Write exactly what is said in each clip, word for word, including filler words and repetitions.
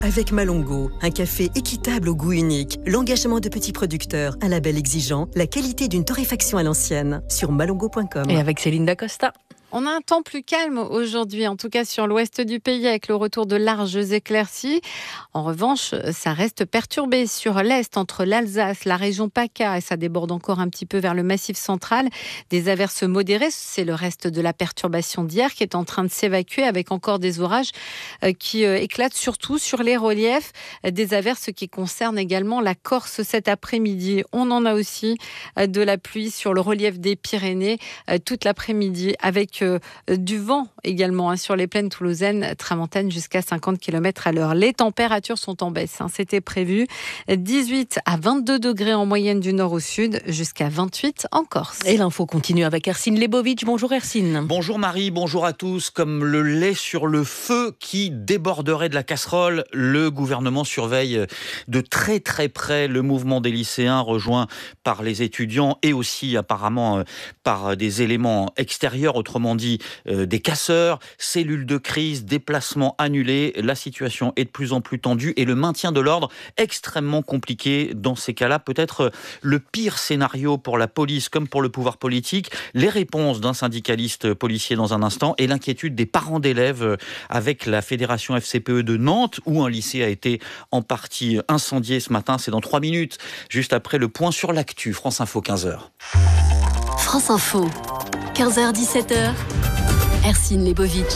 Avec Malongo, un café équitable au goût unique, l'engagement de petits producteurs, un label exigeant, la qualité d'une torréfaction à l'ancienne. Sur malongo point com. Et avec Céline Dacosta. On a un temps plus calme aujourd'hui, en tout cas sur l'ouest du pays, avec le retour de larges éclaircies. En revanche, ça reste perturbé sur l'est, entre l'Alsace, la région PACA, et ça déborde encore un petit peu vers le Massif central. Des averses modérées, c'est le reste de la perturbation d'hier qui est en train de s'évacuer, avec encore des orages qui éclatent surtout sur les reliefs. Des averses qui concernent également la Corse cet après-midi. On en a aussi de la pluie sur le relief des Pyrénées toute l'après-midi, avec du vent également hein, sur les plaines toulousaines, tramontane jusqu'à cinquante kilomètres à l'heure. Les températures sont en baisse, hein, c'était prévu. dix-huit à vingt-deux degrés en moyenne du nord au sud, jusqu'à vingt-huit en Corse. Et l'info continue avec Ercine Lebovitch. Bonjour Ercine. Bonjour Marie, bonjour à tous. Comme le lait sur le feu qui déborderait de la casserole, le gouvernement surveille de très très près le mouvement des lycéens rejoint par les étudiants et aussi apparemment par des éléments extérieurs, autrement dit euh, des casseurs, cellules de crise, déplacements annulés. La situation est de plus en plus tendue et le maintien de l'ordre extrêmement compliqué dans ces cas-là. Peut-être le pire scénario pour la police comme pour le pouvoir politique. Les réponses d'un syndicaliste policier dans un instant et l'inquiétude des parents d'élèves avec la fédération F C P E de Nantes où un lycée a été en partie incendié ce matin. C'est dans trois minutes, juste après le point sur l'actu. France Info, quinze heures. France Info, quinze heures dix-sept heures, Ercine Lebovitch.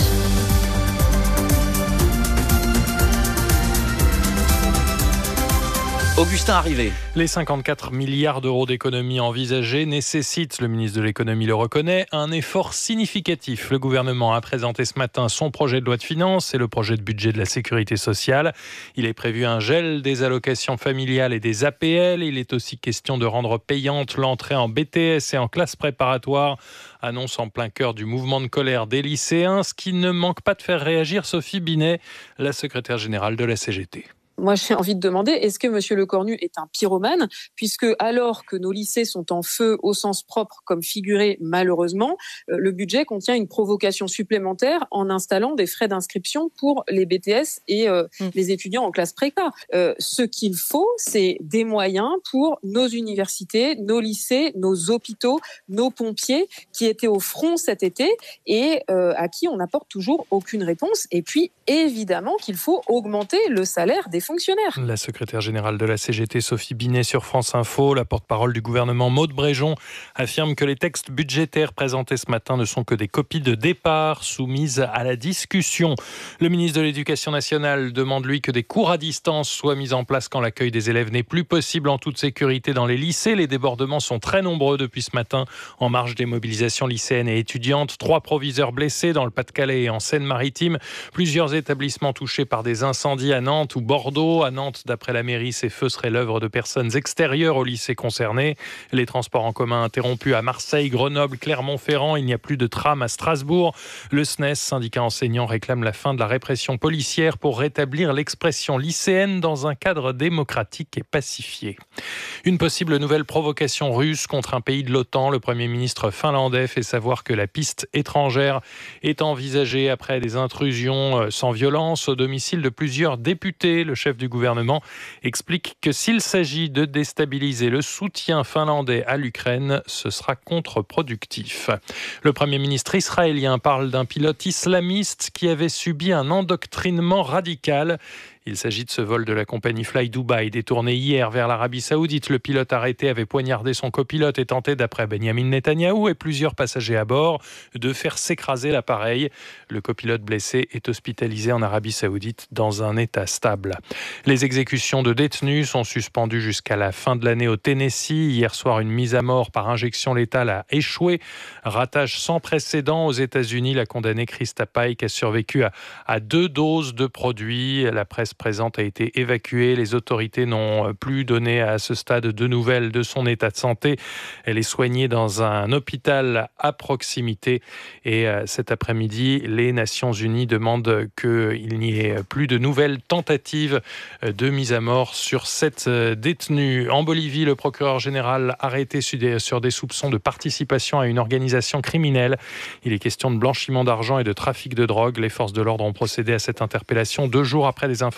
Augustin arrivé. Les cinquante-quatre milliards d'euros d'économies envisagées nécessitent, le ministre de l'économie le reconnaît, un effort significatif. Le gouvernement a présenté ce matin son projet de loi de finances et le projet de budget de la sécurité sociale. Il est prévu un gel des allocations familiales et des A P L. Il est aussi question de rendre payante l'entrée en B T S et en classe préparatoire. Annonce en plein cœur du mouvement de colère des lycéens, ce qui ne manque pas de faire réagir Sophie Binet, la secrétaire générale de la C G T. Moi, j'ai envie de demander, est-ce que Monsieur Lecornu est un pyromane ? Puisque alors que nos lycées sont en feu au sens propre comme figuré, malheureusement, euh, le budget contient une provocation supplémentaire en installant des frais d'inscription pour les B T S et euh, mmh. les étudiants en classe préca. Euh, ce qu'il faut, c'est des moyens pour nos universités, nos lycées, nos hôpitaux, nos pompiers qui étaient au front cet été et euh, à qui on n'apporte toujours aucune réponse. Et puis, évidemment qu'il faut augmenter le salaire des fonctionnaires. La secrétaire générale de la C G T, Sophie Binet, sur France Info. La porte-parole du gouvernement, Maud Bréjon, affirme que les textes budgétaires présentés ce matin ne sont que des copies de départ soumises à la discussion. Le ministre de l'Éducation nationale demande, lui, que des cours à distance soient mis en place quand l'accueil des élèves n'est plus possible en toute sécurité dans les lycées. Les débordements sont très nombreux depuis ce matin en marge des mobilisations lycéennes et étudiantes. Trois proviseurs blessés dans le Pas-de-Calais et en Seine-Maritime. Plusieurs établissements touchés par des incendies à Nantes ou Bordeaux. À Nantes, d'après la mairie, ces feux seraient l'œuvre de personnes extérieures au lycée concerné. Les transports en commun interrompus à Marseille, Grenoble, Clermont-Ferrand. Il n'y a plus de tram à Strasbourg. Le S N E S, syndicat enseignant, réclame la fin de la répression policière pour rétablir l'expression lycéenne dans un cadre démocratique et pacifié. Une possible nouvelle provocation russe contre un pays de l'OTAN. Le Premier ministre finlandais fait savoir que la piste étrangère est envisagée après des intrusions sans violence au domicile de plusieurs députés. Le chef du gouvernement explique que s'il s'agit de déstabiliser le soutien finlandais à l'Ukraine, ce sera contre-productif. Le Premier ministre israélien parle d'un pilote islamiste qui avait subi un endoctrinement radical. Il s'agit de ce vol de la compagnie Fly Dubai détourné hier vers l'Arabie Saoudite. Le pilote arrêté avait poignardé son copilote et tenté, d'après Benyamin Netanyahou et plusieurs passagers à bord, de faire s'écraser l'appareil. Le copilote blessé est hospitalisé en Arabie Saoudite dans un état stable. Les exécutions de détenus sont suspendues jusqu'à la fin de l'année au Tennessee. Hier soir, une mise à mort par injection létale a échoué. Ratage sans précédent aux États-Unis. La condamnée Christa Pike a survécu à, à deux doses de produits. La presse présente a été évacuée. Les autorités n'ont plus donné à ce stade de nouvelles de son état de santé. Elle est soignée dans un hôpital à proximité. Et cet après-midi, les Nations Unies demandent qu'il n'y ait plus de nouvelles tentatives de mise à mort sur cette détenue. En Bolivie, le procureur général arrêté sur des soupçons de participation à une organisation criminelle. Il est question de blanchiment d'argent et de trafic de drogue. Les forces de l'ordre ont procédé à cette interpellation deux jours après des informations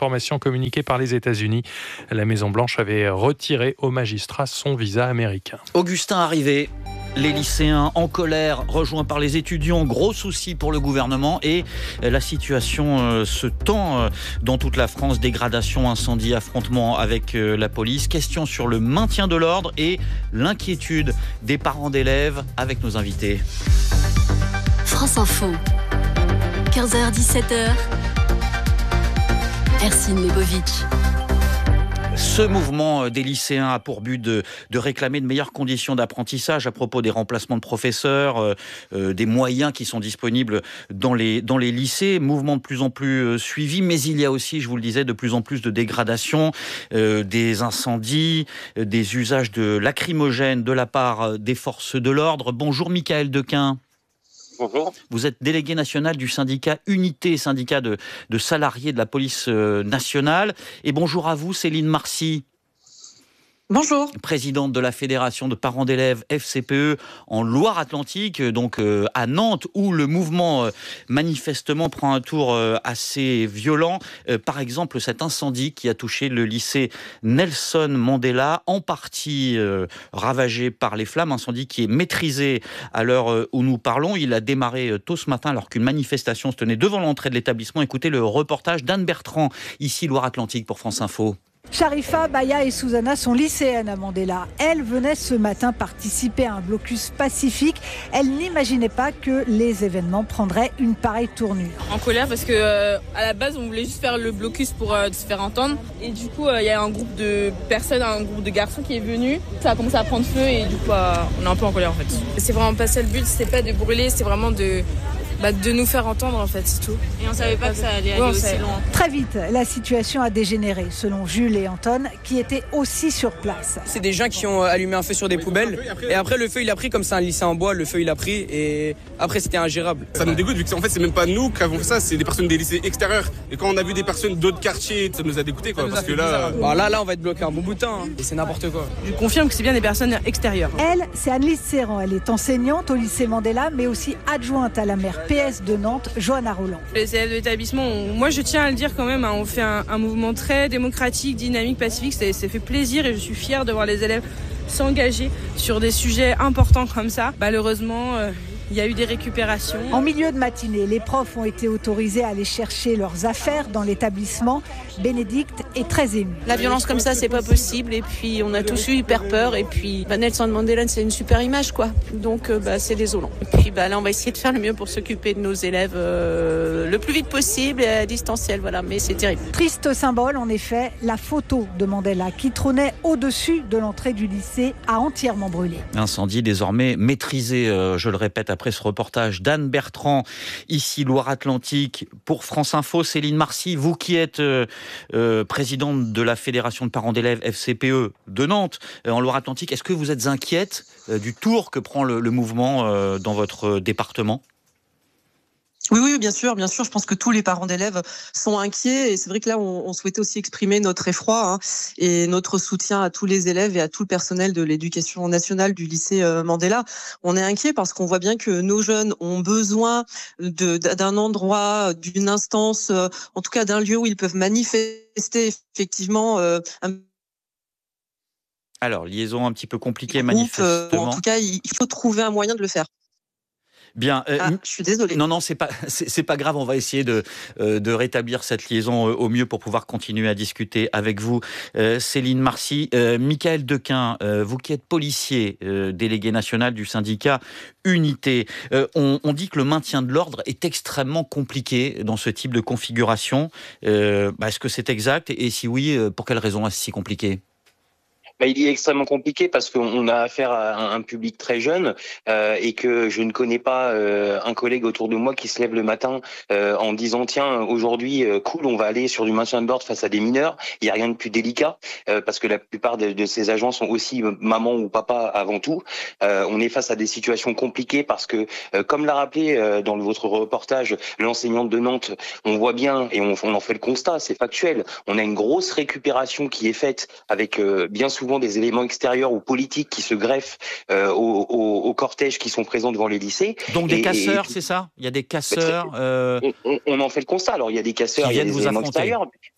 information communiquée par les États-Unis. La Maison-Blanche avait retiré au magistrat son visa américain. Augustin arrivé. Les lycéens en colère, rejoints par les étudiants, gros souci pour le gouvernement et la situation se tend dans toute la France. Dégradation, incendie, affrontement avec la police. Question sur le maintien de l'ordre et l'inquiétude des parents d'élèves avec nos invités. France Info, quinze heures dix-sept heures, Ercine Lebovitch. Ce mouvement des lycéens a pour but de, de réclamer de meilleures conditions d'apprentissage à propos des remplacements de professeurs, euh, euh, des moyens qui sont disponibles dans les, dans les lycées. Mouvement de plus en plus euh, suivi, mais il y a aussi, je vous le disais, de plus en plus de dégradation, euh, des incendies, euh, des usages de lacrymogènes de la part des forces de l'ordre. Bonjour Michael Dequin. Bonjour. Vous êtes délégué national du syndicat Unité, syndicat de, de salariés de la police nationale. Et bonjour à vous, Céline Marcy. Bonjour. Présidente de la Fédération de parents d'élèves F C P E en Loire-Atlantique, donc euh, à Nantes, où le mouvement euh, manifestement prend un tour euh, assez violent. Euh, par exemple, cet incendie qui a touché le lycée Nelson Mandela, en partie euh, ravagé par les flammes, incendie qui est maîtrisé à l'heure euh, où nous parlons. Il a démarré euh, tôt ce matin alors qu'une manifestation se tenait devant l'entrée de l'établissement. Écoutez le reportage d'Anne Bertrand, ici Loire-Atlantique pour France Info. Sharifa, Baya et Susanna sont lycéennes à Mandela. Elles venaient ce matin participer à un blocus pacifique. Elles n'imaginaient pas que les événements prendraient une pareille tournure. En colère parce que euh, à la base on voulait juste faire le blocus pour euh, se faire entendre. Et du coup il euh, y a un groupe de personnes, un groupe de garçons qui est venu. Ça a commencé à prendre feu et du coup euh, on est un peu en colère en fait. C'est vraiment pas ça le but, c'était pas de brûler, c'est vraiment de... Bah de nous faire entendre en fait, c'est tout. Et on savait pas que ça allait aller ouais, aussi loin. Très vite, la situation a dégénéré, selon Jules et Anton, qui étaient aussi sur place. C'est des gens qui ont allumé un feu sur des poubelles, et après le feu il a pris, comme c'est un lycée en bois, le feu il a pris, et après c'était ingérable. Ça nous dégoûte, vu que en fait c'est même pas nous qui avons fait ça, c'est des personnes des lycées extérieurs. Et quand on a vu des personnes d'autres quartiers, ça nous a dégoûté quoi, parce que là... Bah, là, là on va être bloqué un bon bout de temps, hein. Et c'est n'importe quoi. Je confirme que c'est bien des personnes extérieures. Elle, c'est Annelise Serran, elle est enseignante au lycée Mandela, mais aussi adjointe à la maire P S de Nantes, Johanna Roland. Les élèves de l'établissement, on, moi je tiens à le dire quand même, hein, on fait un, un mouvement très démocratique, dynamique, pacifique, ça fait plaisir et je suis fière de voir les élèves s'engager sur des sujets importants comme ça. Malheureusement, euh, il y a eu des récupérations. En milieu de matinée, les profs ont été autorisés à aller chercher leurs affaires dans l'établissement. Bénédicte est très émue. La violence comme ça, c'est pas possible. Et puis, on a tous eu hyper peur. Et puis, bah, Nelson Mandela, c'est une super image, quoi. Donc, euh, bah, c'est désolant. Et puis, bah, là, on va essayer de faire le mieux pour s'occuper de nos élèves euh, le plus vite possible et à distanciel. Voilà, mais c'est terrible. Triste symbole, en effet, la photo de Mandela qui trônait au-dessus de l'entrée du lycée a entièrement brûlé. Incendie désormais maîtrisé, euh, je le répète, après ce reportage d'Anne Bertrand, ici Loire-Atlantique, pour France Info. Céline Marcy, vous qui êtes euh, euh, présidente de la Fédération de parents d'élèves F C P E de Nantes, euh, en Loire-Atlantique, est-ce que vous êtes inquiète euh, du tour que prend le, le mouvement euh, dans votre département ? Oui, oui, bien sûr, bien sûr. Je pense que tous les parents d'élèves sont inquiets et c'est vrai que là, on, on souhaitait aussi exprimer notre effroi hein, et notre soutien à tous les élèves et à tout le personnel de l'éducation nationale du lycée euh, Mandela. On est inquiets parce qu'on voit bien que nos jeunes ont besoin de, d'un endroit, d'une instance, euh, en tout cas d'un lieu où ils peuvent manifester effectivement. Euh, un Alors, liaison un petit peu compliquée, groupe, manifestement. Euh, en tout cas, il faut trouver un moyen de le faire. Bien, euh, ah, je suis désolée. Non, non, c'est pas, c'est, c'est pas grave. On va essayer de euh, de rétablir cette liaison euh, au mieux pour pouvoir continuer à discuter avec vous, euh, Céline Marcy, euh, Michael Dequin, euh, vous qui êtes policier, euh, délégué national du syndicat Unité. Euh, on, on dit que le maintien de l'ordre est extrêmement compliqué dans ce type de configuration. Euh, bah, est-ce que c'est exact ? Et si oui, euh, pour quelles raisons est-ce si compliqué ? Bah, il est extrêmement compliqué parce qu'on a affaire à un, un public très jeune euh, et que je ne connais pas euh, un collègue autour de moi qui se lève le matin euh, en disant tiens aujourd'hui euh, cool on va aller sur du maintien de l'ordre face à des mineurs. Il n'y a rien de plus délicat euh, parce que la plupart de, de ces agents sont aussi euh, maman ou papa avant tout. Euh, on est face à des situations compliquées parce que euh, comme l'a rappelé euh, dans votre reportage l'enseignante de Nantes, on voit bien et on, on en fait le constat, c'est factuel. On a une grosse récupération qui est faite avec euh, bien souvent des éléments extérieurs ou politiques qui se greffent euh, au, au, au cortège qui sont présents devant les lycées. Donc des et, casseurs, et, c'est ça ? Il y a des casseurs. Bah, euh... on, on, on en fait le constat. Alors il y a des casseurs, il y a des éléments extérieurs.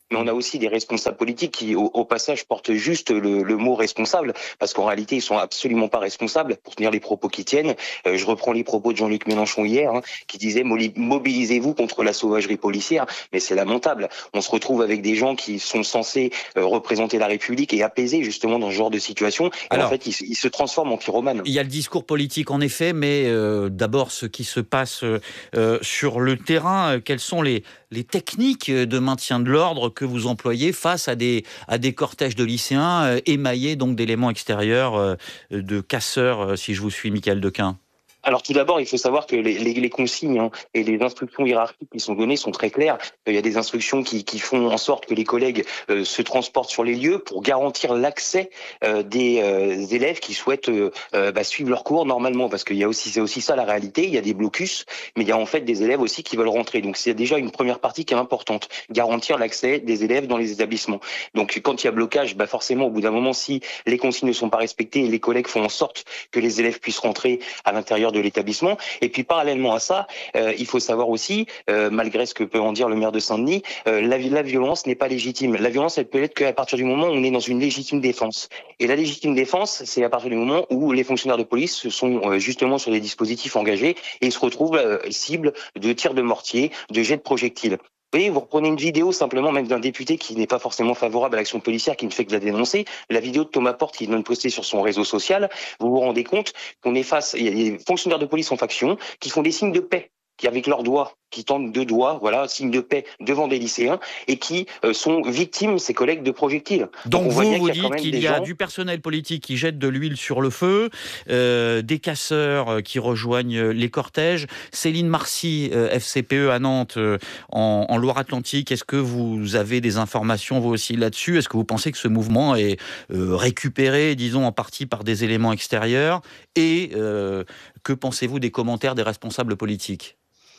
mais on a aussi des responsables politiques qui, au, au passage, portent juste le, le mot responsable, parce qu'en réalité, ils sont absolument pas responsables pour tenir les propos qu'ils tiennent. Euh, je reprends les propos de Jean-Luc Mélenchon hier, hein, qui disait « mobilisez-vous contre la sauvagerie policière », mais c'est lamentable. On se retrouve avec des gens qui sont censés euh, représenter la République et apaiser justement dans ce genre de situation, et Alors, en fait, ils, ils se transforment en pyromanes. Il y a le discours politique en effet, mais euh, d'abord ce qui se passe euh, sur le terrain, quelles sont les, les techniques de maintien de l'ordre que vous employez face à des, à des cortèges de lycéens euh, émaillés donc d'éléments extérieurs, euh, de casseurs, euh, si je vous suis, Michael Dequin? Alors tout d'abord, il faut savoir que les, les, les consignes hein, et les instructions hiérarchiques qui sont données sont très claires. Il y a des instructions qui, qui font en sorte que les collègues euh, se transportent sur les lieux pour garantir l'accès euh, des euh, élèves qui souhaitent euh, bah, suivre leur cours normalement, parce qu'il y a aussi c'est aussi ça la réalité. Il y a des blocus, mais il y a en fait des élèves aussi qui veulent rentrer. Donc c'est déjà une première partie qui est importante, garantir l'accès des élèves dans les établissements. Donc quand il y a blocage, bah forcément au bout d'un moment, si les consignes ne sont pas respectées, les collègues font en sorte que les élèves puissent rentrer à l'intérieur de l'établissement. Et puis parallèlement à ça, euh, il faut savoir aussi, euh, malgré ce que peut en dire le maire de Saint-Denis, euh, la, la violence n'est pas légitime. La violence, elle peut être qu'à partir du moment où on est dans une légitime défense. Et la légitime défense, c'est à partir du moment où les fonctionnaires de police se sont euh, justement sur des dispositifs engagés et ils se retrouvent euh, cibles de tirs de mortier, de jets de projectiles. Vous voyez, vous reprenez une vidéo simplement même d'un député qui n'est pas forcément favorable à l'action policière, qui ne fait que la dénoncer. La vidéo de Thomas Porte qui vient de poster sur son réseau social. Vous vous rendez compte qu'on est face, il y a des fonctionnaires de police en faction qui font des signes de paix, qui avec leurs doigts, qui tendent deux doigts, voilà, signe de paix devant des lycéens et qui euh, sont victimes, ces collègues, de projectiles. Donc, Donc vous, vous dites qu'il y a gens... du personnel politique qui jette de l'huile sur le feu, euh, des casseurs qui rejoignent les cortèges. Céline Marcy, euh, F C P E à Nantes, euh, en, en Loire-Atlantique, est-ce que vous avez des informations vous aussi là-dessus? Est-ce que vous pensez que ce mouvement est euh, récupéré, disons, en partie par des éléments extérieurs? Et euh, que pensez-vous des commentaires des responsables politiques?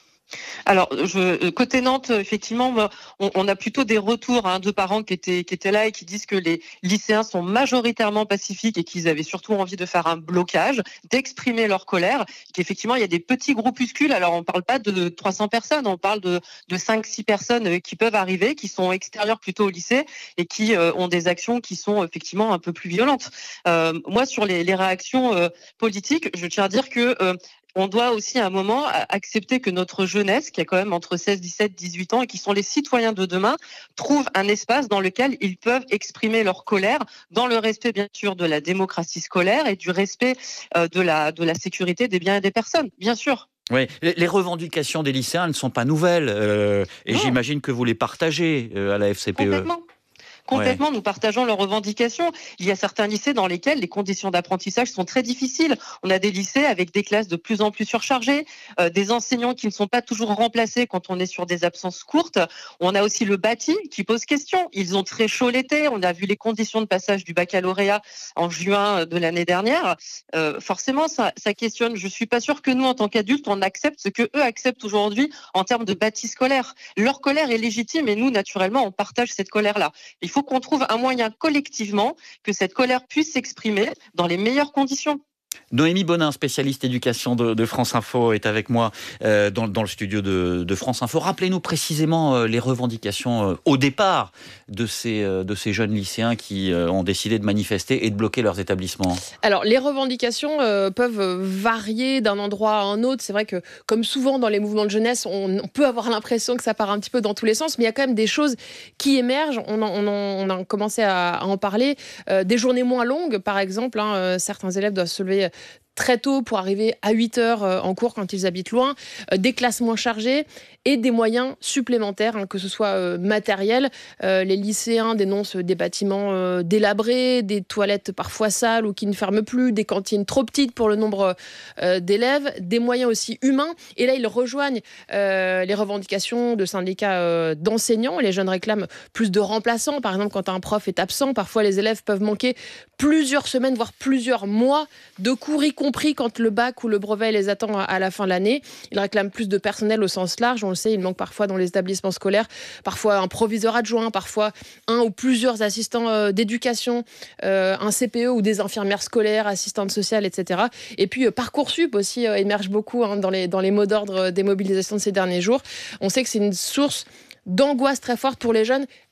Alors, je, côté Nantes, effectivement, on, on a plutôt des retours hein, de parents qui étaient, qui étaient là et qui disent que les lycéens sont majoritairement pacifiques et qu'ils avaient surtout envie de faire un blocage, d'exprimer leur colère, qu'effectivement, il y a des petits groupuscules. Alors, on ne parle pas de trois cents personnes, on parle de, de cinq six personnes qui peuvent arriver, qui sont extérieures plutôt au lycée et qui euh, ont des actions qui sont effectivement un peu plus violentes. Euh, moi, sur les, les réactions euh, politiques, je tiens à dire que euh, on doit aussi à un moment accepter que notre jeunesse, qui a quand même entre seize, dix-sept, dix-huit ans et qui sont les citoyens de demain, trouve un espace dans lequel ils peuvent exprimer leur colère, dans le respect bien sûr de la démocratie scolaire et du respect de la, de la sécurité des biens et des personnes, bien sûr. Oui, les revendications des lycéens ne sont pas nouvelles euh, et non. J'imagine que vous les partagez euh, à la F C P E. Complètement. Complètement, ouais. Nous partageons leurs revendications. Il y a certains lycées dans lesquels les conditions d'apprentissage sont très difficiles. On a des lycées avec des classes de plus en plus surchargées, euh, des enseignants qui ne sont pas toujours remplacés quand on est sur des absences courtes. On a aussi le bâti qui pose question. Ils ont très chaud l'été. On a vu les conditions de passage du baccalauréat en juin de l'année dernière. Euh, forcément, ça, ça questionne. Je suis pas sûre que nous, en tant qu'adultes, on accepte ce que eux acceptent aujourd'hui en termes de bâti scolaire. Leur colère est légitime et nous, naturellement, on partage cette colère-là. Il faut qu'on trouve un moyen collectivement que cette colère puisse s'exprimer dans les meilleures conditions. Noémie Bonin, spécialiste éducation de, de France Info, est avec moi euh, dans, dans le studio de, de France Info. Rappelez-nous précisément euh, les revendications euh, au départ de ces, euh, de ces jeunes lycéens qui euh, ont décidé de manifester et de bloquer leurs établissements. Alors, les revendications euh, peuvent varier d'un endroit à un autre. C'est vrai que, comme souvent dans les mouvements de jeunesse, on, on peut avoir l'impression que ça part un petit peu dans tous les sens, mais il y a quand même des choses qui émergent. On, en, on, en, on a commencé à, à en parler. Euh, des journées moins longues, par exemple. Hein, euh, certains élèves doivent se lever très tôt pour arriver à huit heures en cours quand ils habitent loin, euh, des classes moins chargées et des moyens supplémentaires, hein, que ce soit euh, matériel. Euh, les lycéens dénoncent des bâtiments euh, délabrés, des toilettes parfois sales ou qui ne ferment plus, des cantines trop petites pour le nombre euh, d'élèves, des moyens aussi humains. Et là, ils rejoignent euh, les revendications de syndicats euh, d'enseignants. Les jeunes réclament plus de remplaçants. Par exemple, quand un prof est absent, parfois les élèves peuvent manquer plusieurs semaines, voire plusieurs mois de cours, y compris quand le bac ou le brevet les attend à la fin de l'année. Ils réclament plus de personnel au sens large. On le sait, il manque parfois dans les établissements scolaires, parfois un proviseur adjoint, parfois un ou plusieurs assistants d'éducation, euh, un C P E ou des infirmières scolaires, assistantes sociales, et cetera. Et puis euh, Parcoursup aussi euh, émerge beaucoup hein, dans les, dans les mots d'ordre des mobilisations de ces derniers jours. On sait que c'est une source d'angoisse très forte pour les jeunes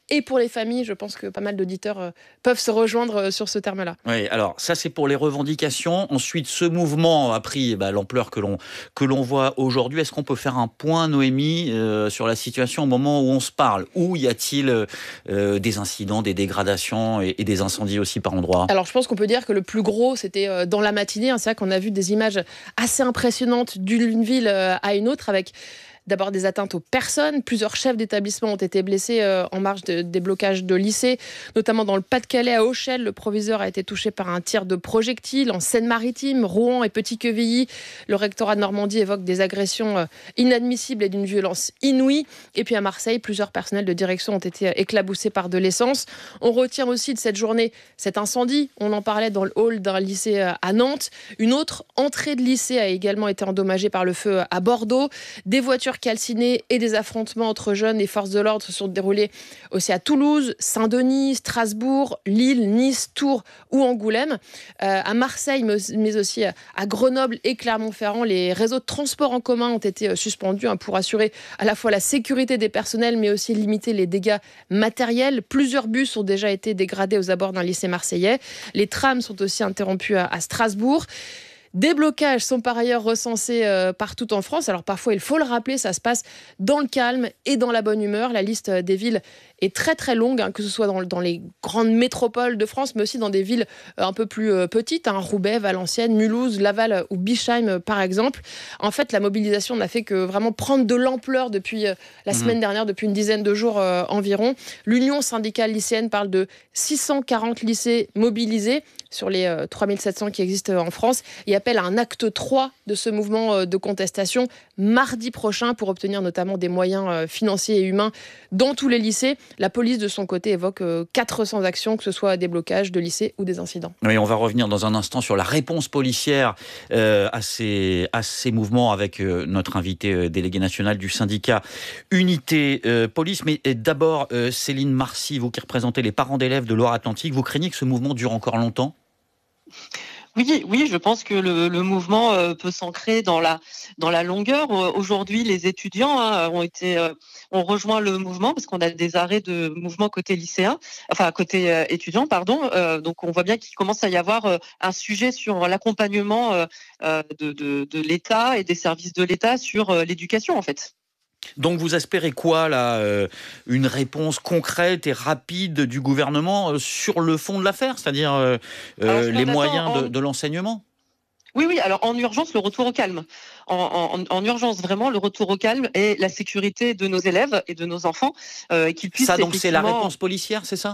et pour les familles. Je pense que pas mal d'auditeurs euh, peuvent se rejoindre euh, sur ce terme-là. Oui, alors ça c'est pour les revendications. Ensuite, ce mouvement a pris bah, l'ampleur que l'on que l'on voit aujourd'hui. Est-ce qu'on peut faire un point, Noémie, euh, sur la situation au moment où on se parle? Où y a-t-il euh, des incidents, des dégradations et, et des incendies aussi par endroits? Alors je pense qu'on peut dire que le plus gros, c'était euh, dans la matinée. Hein. C'est vrai qu'on a vu des images assez impressionnantes d'une ville euh, à une autre, avec d'abord des atteintes aux personnes. Plusieurs chefs d'établissement ont été blessés euh, en marge de, des blocages de lycées, notamment dans le Pas-de-Calais, à Auchel. Le proviseur a été touché par un tir de projectile. En Seine-Maritime, Rouen et Petit-Quevilly, le rectorat de Normandie évoque des agressions euh, inadmissibles et d'une violence inouïe. Et puis à Marseille, plusieurs personnels de direction ont été éclaboussés par de l'essence. On retient aussi de cette journée cet incendie. On en parlait dans le hall d'un lycée euh, à Nantes. Une autre entrée de lycée a également été endommagée par le feu à Bordeaux. Des voitures calcinés et des affrontements entre jeunes et forces de l'ordre se sont déroulés aussi à Toulouse, Saint-Denis, Strasbourg, Lille, Nice, Tours ou Angoulême. Euh, à Marseille, mais aussi à Grenoble et Clermont-Ferrand, les réseaux de transport en commun ont été suspendus hein, pour assurer à la fois la sécurité des personnels, mais aussi limiter les dégâts matériels. Plusieurs bus ont déjà été dégradés aux abords d'un lycée marseillais. Les trams sont aussi interrompus à, à Strasbourg. Des blocages sont par ailleurs recensés euh, partout en France. Alors parfois, il faut le rappeler, ça se passe dans le calme et dans la bonne humeur. La liste des villes est très très longue, hein, que ce soit dans, dans les grandes métropoles de France, mais aussi dans des villes euh, un peu plus euh, petites, hein, Roubaix, Valenciennes, Mulhouse, Laval ou Bischheim euh, par exemple. En fait, la mobilisation n'a fait que vraiment prendre de l'ampleur depuis euh, la mmh. semaine dernière, depuis une dizaine de jours euh, environ. L'Union syndicale lycéenne parle de six cent quarante lycées mobilisés sur les euh, trois mille sept cents qui existent en France et appelle à un acte trois de ce mouvement euh, de contestation mardi prochain pour obtenir notamment des moyens euh, financiers et humains dans tous les lycées. La police, de son côté, évoque euh, quatre cents actions, que ce soit des blocages de lycées ou des incidents. Oui, on va revenir dans un instant sur la réponse policière euh, à, ces, à ces mouvements avec euh, notre invité euh, délégué national du syndicat Unité euh, Police. Mais d'abord, euh, Céline Marcy, vous qui représentez les parents d'élèves de Loire-Atlantique, vous craignez que ce mouvement dure encore longtemps ? Oui, oui, je pense que le, le mouvement euh, peut s'ancrer dans la dans la longueur. Euh, aujourd'hui, les étudiants hein, ont été euh, ont rejoint le mouvement parce qu'on a des arrêts de mouvement côté lycéen, enfin côté euh, étudiant, pardon. Euh, donc on voit bien qu'il commence à y avoir euh, un sujet sur l'accompagnement euh, de, de de l'État et des services de l'État sur euh, l'éducation en fait. Donc vous espérez quoi là, euh, une réponse concrète et rapide du gouvernement euh, sur le fond de l'affaire, c'est-à-dire euh, euh, les moyens en... de, de l'enseignement ? Oui, oui, alors en urgence, le retour au calme. En, en, en urgence, vraiment, le retour au calme et la sécurité de nos élèves et de nos enfants, euh, qu'ils puissent... Ça, donc c'est la réponse policière, c'est ça ?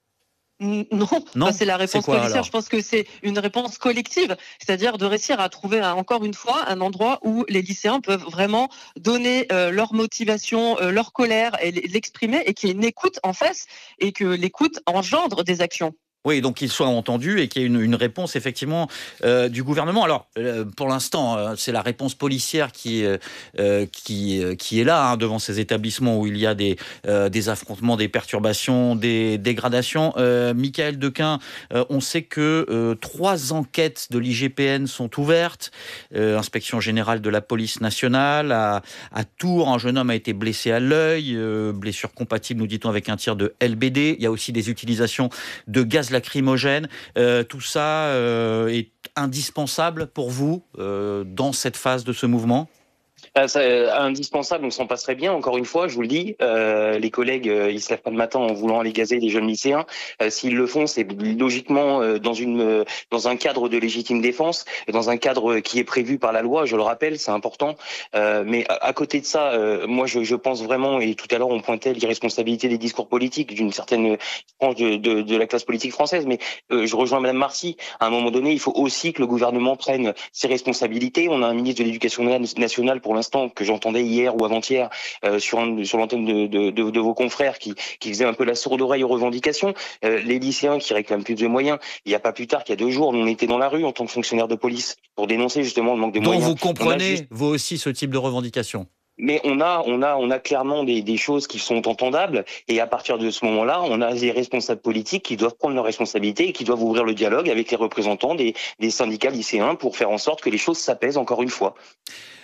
Non, non. Bah, c'est la réponse quoi, policière. Alors je pense que c'est une réponse collective, c'est-à-dire de réussir à trouver un, encore une fois un endroit où les lycéens peuvent vraiment donner euh, leur motivation, euh, leur colère et l'exprimer et qu'il y ait une écoute en face et que l'écoute engendre des actions. Oui, donc qu'ils soient entendus et qu'il y ait une, une réponse effectivement euh, du gouvernement. Alors, euh, pour l'instant, euh, c'est la réponse policière qui, euh, qui, euh, qui est là, hein, devant ces établissements où il y a des, euh, des affrontements, des perturbations, des dégradations. Euh, Michael Dequin, euh, on sait que euh, trois enquêtes de l'I G P N sont ouvertes. Euh, Inspection générale de la police nationale. À, à Tours, un jeune homme a été blessé à l'œil, euh, blessure compatible, nous dit-on, avec un tir de L B D. Il y a aussi des utilisations de gaz lacrymogène, euh, tout ça euh, est indispensable pour vous euh, dans cette phase de ce mouvement ? Ah, ça, euh, indispensable, on s'en passerait bien, encore une fois, je vous le dis. Euh, les collègues, euh, ils se lèvent pas le matin en voulant aller gazer les jeunes lycéens. Euh, s'ils le font, c'est logiquement euh, dans une euh, dans un cadre de légitime défense, dans un cadre qui est prévu par la loi, je le rappelle, c'est important. Euh, mais à, à côté de ça, euh, moi je, je pense vraiment, et tout à l'heure on pointait l'irresponsabilité des discours politiques d'une certaine frange de, de, de la classe politique française, mais euh, je rejoins Madame Marcy, à un moment donné, il faut aussi que le gouvernement prenne ses responsabilités. On a un ministre de l'Éducation nationale pour l'instant que j'entendais hier ou avant-hier euh, sur, un, sur l'antenne de, de, de, de vos confrères qui, qui faisait un peu la sourde oreille aux revendications, euh, les lycéens qui réclament plus de moyens. Il n'y a pas plus tard qu'il y a deux jours, on était dans la rue en tant que fonctionnaire de police pour dénoncer justement le manque de Donc moyens. Donc vous comprenez, juste... vous aussi, ce type de revendication ? Mais on a, on a, on a clairement des, des choses qui sont entendables, et à partir de ce moment-là, on a des responsables politiques qui doivent prendre leurs responsabilités et qui doivent ouvrir le dialogue avec les représentants des, des syndicats lycéens pour faire en sorte que les choses s'apaisent encore une fois.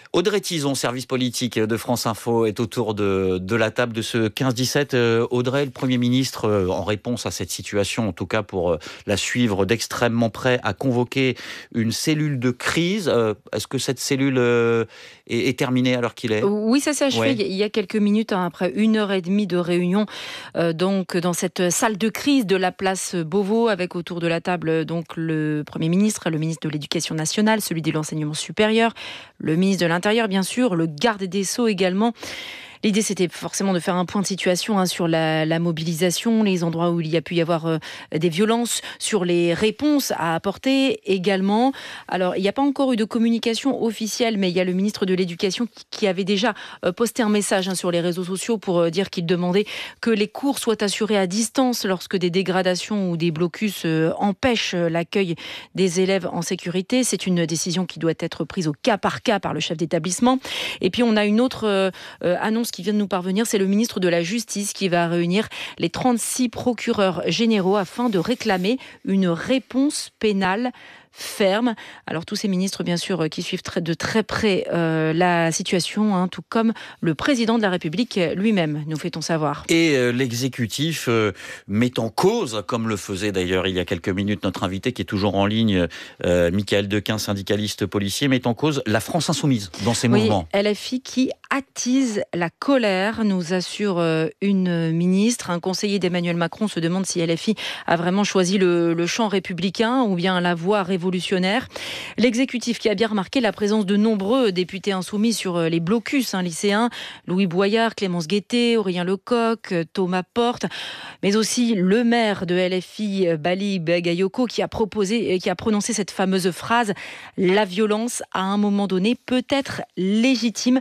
Audrey Tizon, service politique de France Info, est autour de, de la table de ce quinze dix-sept. Euh, Audrey, le Premier ministre, euh, en réponse à cette situation, en tout cas pour euh, la suivre d'extrêmement près, a convoqué une cellule de crise. Euh, est-ce que cette cellule euh, est, est terminée à l'heure qu'il est ? Oui, ça s'est achevé Ouais. il y a quelques minutes, hein, après une heure et demie de réunion, euh, donc dans cette salle de crise de la place Beauvau, avec autour de la table donc le Premier ministre, le ministre de l'Éducation nationale, celui de l'Enseignement supérieur, le ministre de l'Intérieur, bien sûr, le garde des Sceaux également. L'idée, c'était forcément de faire un point de situation hein, sur la, la mobilisation, les endroits où il y a pu y avoir euh, des violences, sur les réponses à apporter également. Alors, il n'y a pas encore eu de communication officielle, mais il y a le ministre de l'Éducation qui, qui avait déjà euh, posté un message hein, sur les réseaux sociaux pour euh, dire qu'il demandait que les cours soient assurés à distance lorsque des dégradations ou des blocus euh, empêchent l'accueil des élèves en sécurité. C'est une décision qui doit être prise au cas par cas par le chef d'établissement. Et puis, on a une autre euh, euh, annonce qui vient de nous parvenir, c'est le ministre de la Justice qui va réunir les trente-six procureurs généraux afin de réclamer une réponse pénale ferme. Alors tous ces ministres, bien sûr, qui suivent très, de très près euh, la situation, hein, tout comme le président de la République lui-même, nous fait-on savoir. Et euh, l'exécutif euh, met en cause, comme le faisait d'ailleurs il y a quelques minutes notre invité qui est toujours en ligne, euh, Michaël Dequin, syndicaliste policier, met en cause la France insoumise dans ces oui, mouvements. L F I qui attise la colère, nous assure euh, une ministre. Un conseiller d'Emmanuel Macron se demande si L F I a vraiment choisi le, le champ républicain ou bien la voie révolutionnaire. L'exécutif qui a bien remarqué la présence de nombreux députés insoumis sur les blocus hein, lycéens, Louis Boyard, Clémence Guettet, Aurélien Lecoq, Thomas Porte, mais aussi le maire de L F I, Bali Bagayoko, qui a proposé, qui a prononcé cette fameuse phrase « La violence, à un moment donné, peut être légitime ».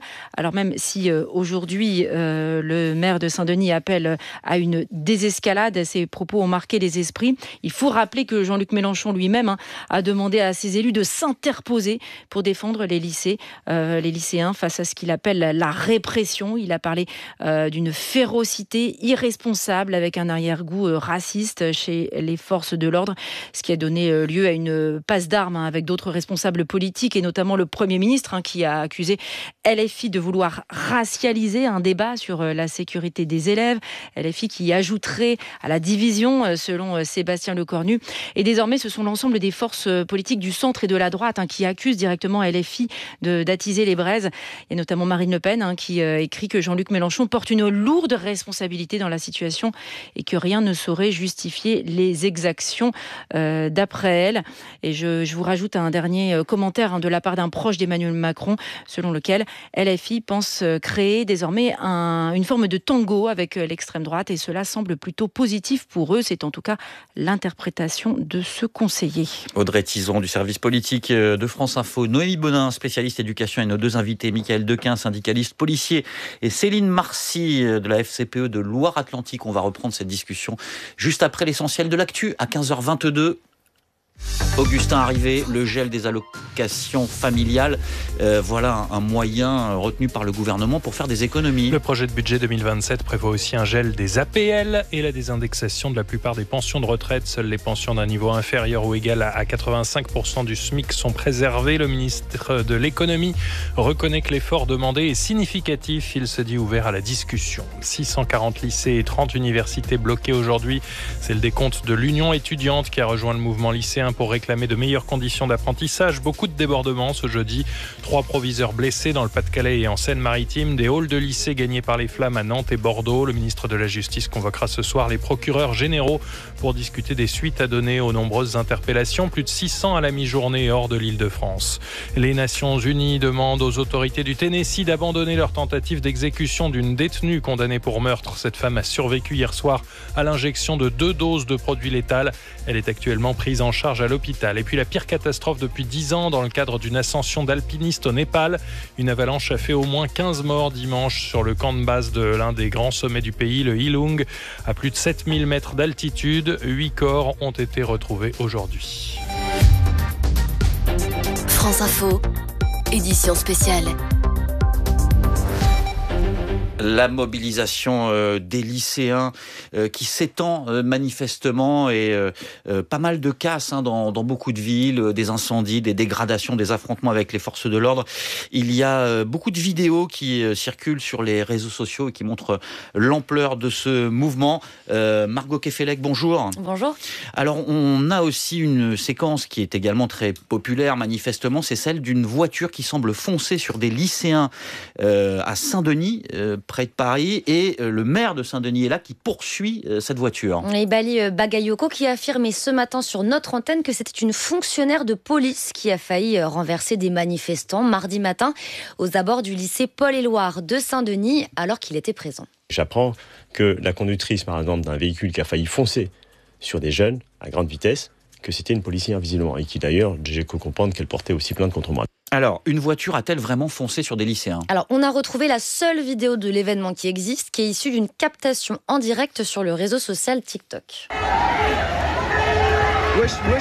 Alors même si euh, aujourd'hui, euh, le maire de Saint-Denis appelle à une désescalade, ses propos ont marqué les esprits. Il faut rappeler que Jean-Luc Mélenchon lui-même hein, a demandé à ses élus de s'interposer pour défendre les lycées, euh, les lycéens face à ce qu'il appelle la répression. Il a parlé euh, d'une férocité irresponsable avec un arrière-goût euh, raciste chez les forces de l'ordre, ce qui a donné euh, lieu à une passe d'armes hein, avec d'autres responsables politiques et notamment le Premier ministre hein, qui a accusé L F I de vouloir racialiser un débat sur euh, la sécurité des élèves. L F I qui ajouterait à la division euh, selon euh, Sébastien Lecornu. Et désormais, ce sont l'ensemble des forces politiques du centre et de la droite hein, qui accusent directement L F I de, d'attiser les braises. Il y a notamment Marine Le Pen hein, qui euh, écrit que Jean-Luc Mélenchon porte une lourde responsabilité dans la situation et que rien ne saurait justifier les exactions euh, d'après elle. Et je, je vous rajoute un dernier euh, commentaire hein, de la part d'un proche d'Emmanuel Macron, selon lequel L F I pense euh, créer désormais un, une forme de tango avec euh, l'extrême droite et cela semble plutôt positif pour eux. C'est en tout cas l'interprétation de ce conseiller. Audrey Tizon du service politique de France Info, Noémie Bonin, spécialiste éducation, et nos deux invités, Michaël Dequin, syndicaliste policier, et Céline Marcy de la F C P E de Loire-Atlantique. On va reprendre cette discussion juste après l'essentiel de l'actu à quinze heures vingt-deux. Augustin arrivé, le gel des allocations familiales, euh, voilà un, un moyen retenu par le gouvernement pour faire des économies. Le projet de budget deux mille vingt-sept prévoit aussi un gel des A P L et la désindexation de la plupart des pensions de retraite. Seules les pensions d'un niveau inférieur ou égal à quatre-vingt-cinq pour cent du SMIC sont préservées. Le ministre de l'économie reconnaît que l'effort demandé est significatif. Il se dit ouvert à la discussion. six cent quarante lycées et trente universités bloquées aujourd'hui. C'est le décompte de l'Union étudiante qui a rejoint le mouvement lycéen pour réclamer de meilleures conditions d'apprentissage. Beaucoup de débordements ce jeudi. Trois proviseurs blessés dans le Pas-de-Calais et en Seine-Maritime. Des halls de lycée gagnés par les flammes à Nantes et Bordeaux. Le ministre de la Justice convoquera ce soir les procureurs généraux pour discuter des suites à donner aux nombreuses interpellations. Plus de six cents à la mi-journée hors de l'Île-de-France. Les Nations Unies demandent aux autorités du Tennessee d'abandonner leur tentative d'exécution d'une détenue condamnée pour meurtre. Cette femme a survécu hier soir à l'injection de deux doses de produit létal. Elle est actuellement prise en charge à l'hôpital. Et puis la pire catastrophe depuis dix ans dans le cadre d'une ascension d'alpinistes au Népal. Une avalanche a fait au moins quinze morts dimanche sur le camp de base de l'un des grands sommets du pays, le Hilung. À plus de sept mille mètres d'altitude, huit corps ont été retrouvés aujourd'hui. France Info, édition spéciale. La mobilisation euh, des lycéens euh, qui s'étend euh, manifestement et euh, euh, pas mal de casse hein, dans, dans beaucoup de villes, euh, des incendies, des dégradations, des affrontements avec les forces de l'ordre. Il y a euh, beaucoup de vidéos qui euh, circulent sur les réseaux sociaux et qui montrent l'ampleur de ce mouvement. Euh, Margot Kefelec, bonjour. Bonjour. Alors on a aussi une séquence qui est également très populaire manifestement, c'est celle d'une voiture qui semble foncer sur des lycéens euh, à Saint-Denis, euh, près de Paris, et euh, le maire de Saint-Denis est là qui poursuit euh, cette voiture. Et Bali Bagayoko qui a affirmé ce matin sur notre antenne que c'était une fonctionnaire de police qui a failli renverser des manifestants mardi matin aux abords du lycée Paul-Éluard de Saint-Denis alors qu'il était présent. J'apprends que la conductrice, par exemple, d'un véhicule qui a failli foncer sur des jeunes à grande vitesse, que c'était une policière visiblement, et qui d'ailleurs, j'ai cru comprendre qu'elle portait aussi plainte contre moi. Alors, une voiture a-t-elle vraiment foncé sur des lycéens ? Alors, on a retrouvé la seule vidéo de l'événement qui existe, qui est issue d'une captation en direct sur le réseau social TikTok. Wesh, wesh.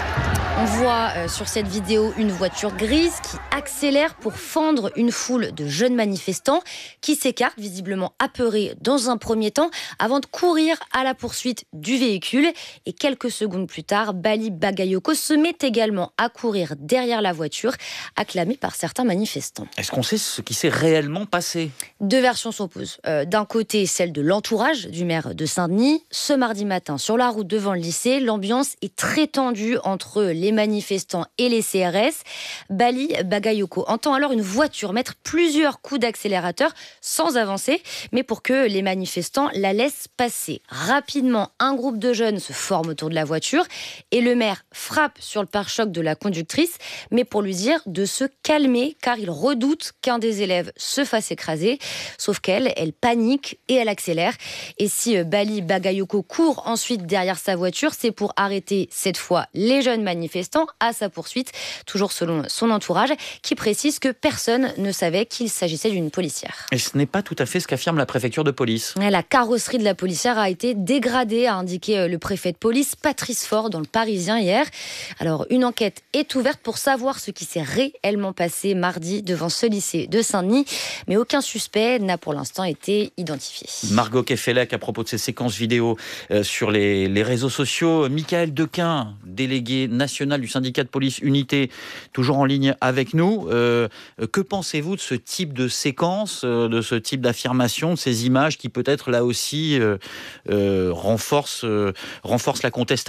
On voit euh, sur cette vidéo une voiture grise qui accélère pour fendre une foule de jeunes manifestants qui s'écartent, visiblement apeurés dans un premier temps, avant de courir à la poursuite du véhicule. Et quelques secondes plus tard, Bali Bagayoko se met également à courir derrière la voiture, acclamé par certains manifestants. Est-ce qu'on sait ce qui s'est réellement passé ? Deux versions s'opposent. Euh, d'un côté, celle de l'entourage du maire de Saint-Denis. Ce mardi matin, sur la route devant le lycée, l'ambiance est très tendue entre les manifestants et les C R S. Bali Bagayoko entend alors une voiture mettre plusieurs coups d'accélérateur sans avancer, mais pour que les manifestants la laissent passer. Rapidement, un groupe de jeunes se forme autour de la voiture et le maire frappe sur le pare-choc de la conductrice, mais pour lui dire de se calmer car il redoute qu'un des élèves se fasse écraser. Sauf qu'elle, elle panique et elle accélère. Et si Bali Bagayoko court ensuite derrière sa voiture, c'est pour arrêter cette fois les jeunes manifestants à sa poursuite, toujours selon son entourage, qui précise que personne ne savait qu'il s'agissait d'une policière. Et ce n'est pas tout à fait ce qu'affirme la préfecture de police. La carrosserie de la policière a été dégradée, a indiqué le préfet de police, Patrice Faure, dans le Parisien hier. Alors, une enquête est ouverte pour savoir ce qui s'est réellement passé mardi devant ce lycée de Saint-Denis, mais aucun suspect n'a pour l'instant été identifié. Margot Kefelec, à propos de ces séquences vidéo euh, sur les, les réseaux sociaux, Michael Dequin, délégué national du syndicat de police Unité, toujours en ligne avec nous. Euh, que pensez-vous de ce type de séquence, euh, de ce type d'affirmation, de ces images qui peut-être là aussi euh, euh, renforcent, euh, renforcent la contestation ?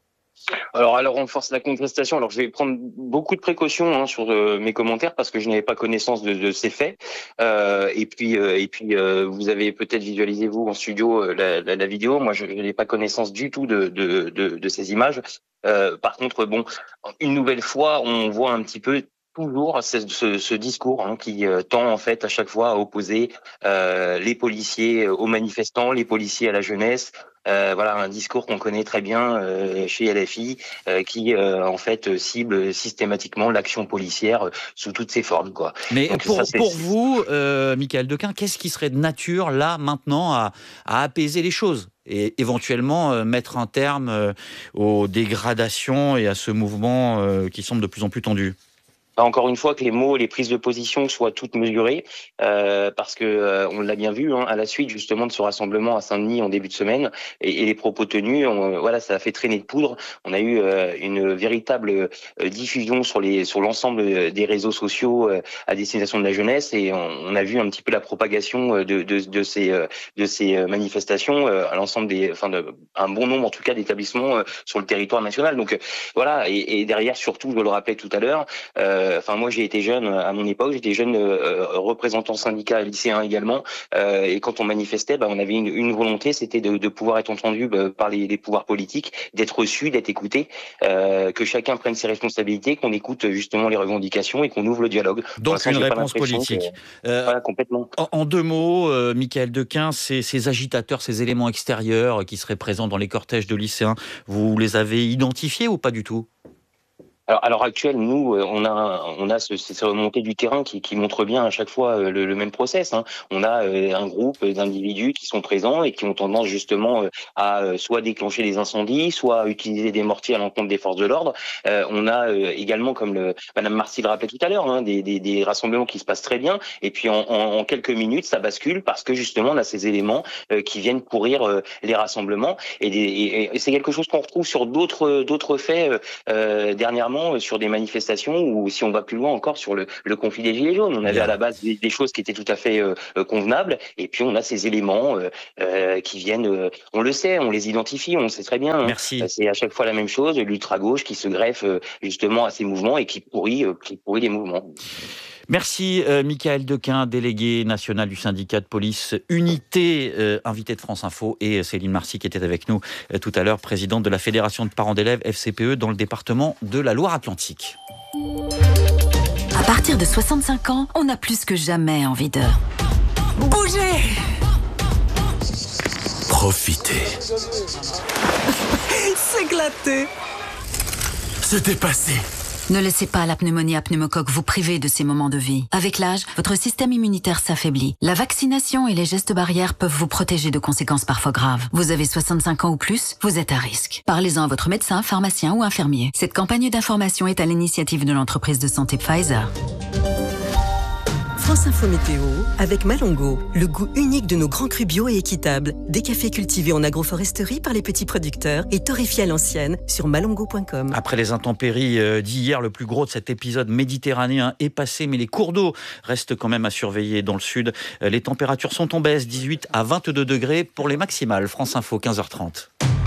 Alors, alors, on force la contestation. Alors, je vais prendre beaucoup de précautions hein, sur euh, mes commentaires parce que je n'avais pas connaissance de, de ces faits. Euh, et puis, euh, et puis, euh, vous avez peut-être visualisé vous en studio euh, la, la, la vidéo. Moi, je, je n'ai pas connaissance du tout de, de, de, de ces images. Euh, par contre, bon, une nouvelle fois, on voit un petit peu toujours ce, ce, ce discours hein, qui euh, tend en fait à chaque fois à opposer euh, les policiers aux manifestants, les policiers à la jeunesse. Euh, voilà un discours qu'on connaît très bien euh, chez L F I, euh, qui euh, en fait cible systématiquement l'action policière euh, sous toutes ses formes, quoi. Mais Donc, pour, ça, pour vous, euh, Michael Dequin, qu'est-ce qui serait de nature là maintenant à, à apaiser les choses et éventuellement euh, mettre un terme euh, aux dégradations et à ce mouvement euh, qui semble de plus en plus tendu? Encore une fois, que les mots et les prises de position soient toutes mesurées, euh, parce que euh, on l'a bien vu hein, à la suite justement de ce rassemblement à Saint-Denis en début de semaine, et, et les propos tenus, on, voilà, ça a fait traîner de poudre. On a eu euh, une véritable euh, diffusion sur les sur l'ensemble des réseaux sociaux euh, à destination de la jeunesse, et on, on a vu un petit peu la propagation de de, de ces euh, de ces manifestations euh, à l'ensemble des, enfin, de, un bon nombre en tout cas d'établissements euh, sur le territoire national. Donc euh, voilà, et, et derrière surtout, je le rappelais tout à l'heure. Euh, Enfin, moi, j'ai été jeune à mon époque, j'étais jeune euh, représentant syndicat lycéen également. Euh, et quand on manifestait, bah, on avait une, une volonté, c'était de, de pouvoir être entendu bah, par les, les pouvoirs politiques, d'être reçu, d'être écouté, euh, que chacun prenne ses responsabilités, qu'on écoute justement les revendications et qu'on ouvre le dialogue. Donc une réponse politique. Que, euh, voilà, complètement. En, en deux mots, euh, Michael Dequin, ces, ces agitateurs, ces éléments extérieurs qui seraient présents dans les cortèges de lycéens, vous les avez identifiés ou pas du tout ? Alors, à l'heure actuelle, nous, on a, on a ce, ces remontées du terrain qui, qui montrent bien à chaque fois le, le même process. Hein. On a un groupe d'individus qui sont présents et qui ont tendance justement à soit déclencher des incendies, soit à utiliser des mortiers à l'encontre des forces de l'ordre. Euh, on a également, comme le, Madame Marcy le rappelait tout à l'heure, hein, des, des, des rassemblements qui se passent très bien. Et puis en, en, en quelques minutes, ça bascule parce que justement, on a ces éléments euh, qui viennent pourrir euh, les rassemblements. Et, des, et, et c'est quelque chose qu'on retrouve sur d'autres, d'autres faits euh, dernièrement. Sur des manifestations ou si on va plus loin encore sur le, le conflit des Gilets jaunes. On avait à la base des, des choses qui étaient tout à fait euh, convenables et puis on a ces éléments euh, euh, qui viennent, euh, on le sait, on les identifie, on le sait très bien. Hein. Merci. C'est à chaque fois la même chose, l'ultra-gauche qui se greffe euh, justement à ces mouvements et qui pourrit, euh, qui pourrit les mouvements. Merci euh, Michael Dequin, délégué national du syndicat de police Unité, euh, invité de France Info, et Céline Marcy qui était avec nous euh, tout à l'heure, présidente de la Fédération de parents d'élèves F C P E dans le département de la Loire-Atlantique. À partir de soixante-cinq ans, on a plus que jamais envie de bouger, profiter, s'éclater, se dépasser. Ne laissez pas la pneumonie à pneumocoque vous priver de ces moments de vie. Avec l'âge, votre système immunitaire s'affaiblit. La vaccination et les gestes barrières peuvent vous protéger de conséquences parfois graves. Vous avez soixante-cinq ans ou plus, vous êtes à risque. Parlez-en à votre médecin, pharmacien ou infirmier. Cette campagne d'information est à l'initiative de l'entreprise de santé Pfizer. France Info Météo avec Malongo, le goût unique de nos grands crus bio et équitables. Des cafés cultivés en agroforesterie par les petits producteurs et torréfiés à l'ancienne sur malongo point com. Après les intempéries d'hier, le plus gros de cet épisode méditerranéen est passé, mais les cours d'eau restent quand même à surveiller dans le sud. Les températures sont en baisse, dix-huit à vingt-deux degrés pour les maximales. France Info, quinze heures trente.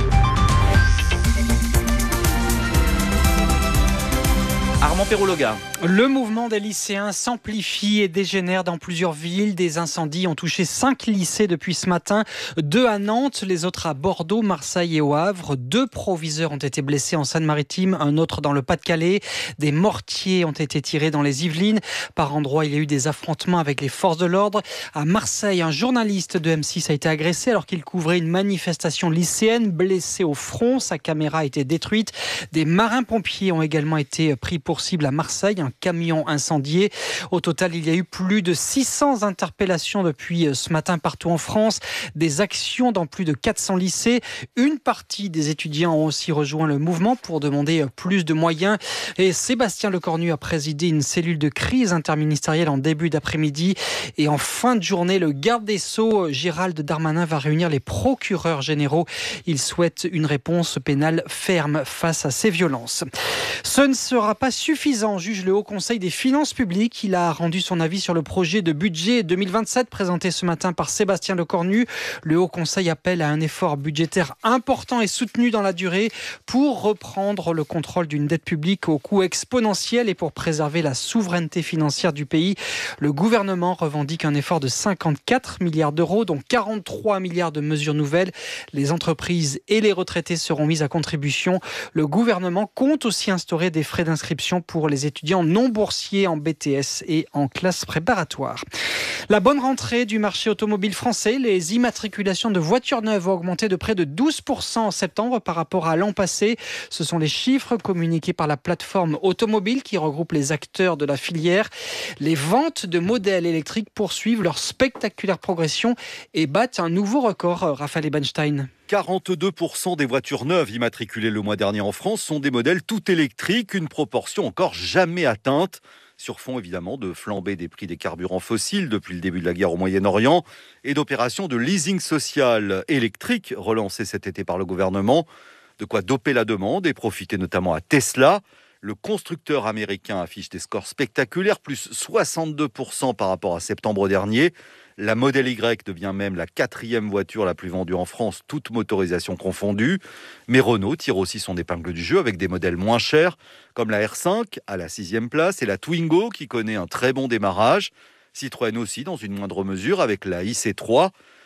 Armand Perrologa. Le mouvement des lycéens s'amplifie et dégénère dans plusieurs villes. Des incendies ont touché cinq lycées depuis ce matin. Deux à Nantes, les autres à Bordeaux, Marseille et au Havre. Deux proviseurs ont été blessés en Seine-Maritime, un autre dans le Pas-de-Calais. Des mortiers ont été tirés dans les Yvelines. Par endroits, il y a eu des affrontements avec les forces de l'ordre. À Marseille, un journaliste de M six a été agressé alors qu'il couvrait une manifestation lycéenne, blessé au front. Sa caméra a été détruite. Des marins-pompiers ont également été pris pour cible à Marseille, un camion incendié. Au total, il y a eu plus de six cents interpellations depuis ce matin partout en France, des actions dans plus de quatre cents lycées. Une partie des étudiants ont aussi rejoint le mouvement pour demander plus de moyens. Et Sébastien Lecornu a présidé une cellule de crise interministérielle en début d'après-midi. Et en fin de journée, le garde des Sceaux, Gérald Darmanin, va réunir les procureurs généraux. Il souhaite une réponse pénale ferme face à ces violences. Ce ne sera pas suffisant, juge le Haut Conseil des finances publiques. Il a rendu son avis sur le projet de budget deux mille vingt-sept présenté ce matin par Sébastien Lecornu. Le Haut Conseil appelle à un effort budgétaire important et soutenu dans la durée pour reprendre le contrôle d'une dette publique au coût exponentiel et pour préserver la souveraineté financière du pays. Le gouvernement revendique un effort de cinquante-quatre milliards d'euros, dont quarante-trois milliards de mesures nouvelles. Les entreprises et les retraités seront mis à contribution. Le gouvernement compte aussi instaurer des frais d'inscription pour les étudiants non boursiers en B T S et en classe préparatoire. La bonne rentrée du marché automobile français. Les immatriculations de voitures neuves ont augmenté de près de douze pour cent en septembre par rapport à l'an passé. Ce sont les chiffres communiqués par la plateforme automobile qui regroupe les acteurs de la filière. Les ventes de modèles électriques poursuivent leur spectaculaire progression et battent un nouveau record. Raphaël Ebenstein. quarante-deux pour cent des voitures neuves immatriculées le mois dernier en France sont des modèles tout électriques, une proportion encore jamais atteinte. Sur fond évidemment de flambée des prix des carburants fossiles depuis le début de la guerre au Moyen-Orient et d'opérations de leasing social électrique relancées cet été par le gouvernement. De quoi doper la demande et profiter notamment à Tesla. Le constructeur américain affiche des scores spectaculaires, plus soixante-deux pour cent par rapport à septembre dernier. La Model Y devient même la quatrième voiture la plus vendue en France, toute motorisation confondue. Mais Renault tire aussi son épingle du jeu avec des modèles moins chers, comme la R cinq à la sixième place et la Twingo qui connaît un très bon démarrage. Citroën aussi dans une moindre mesure avec la I C trois.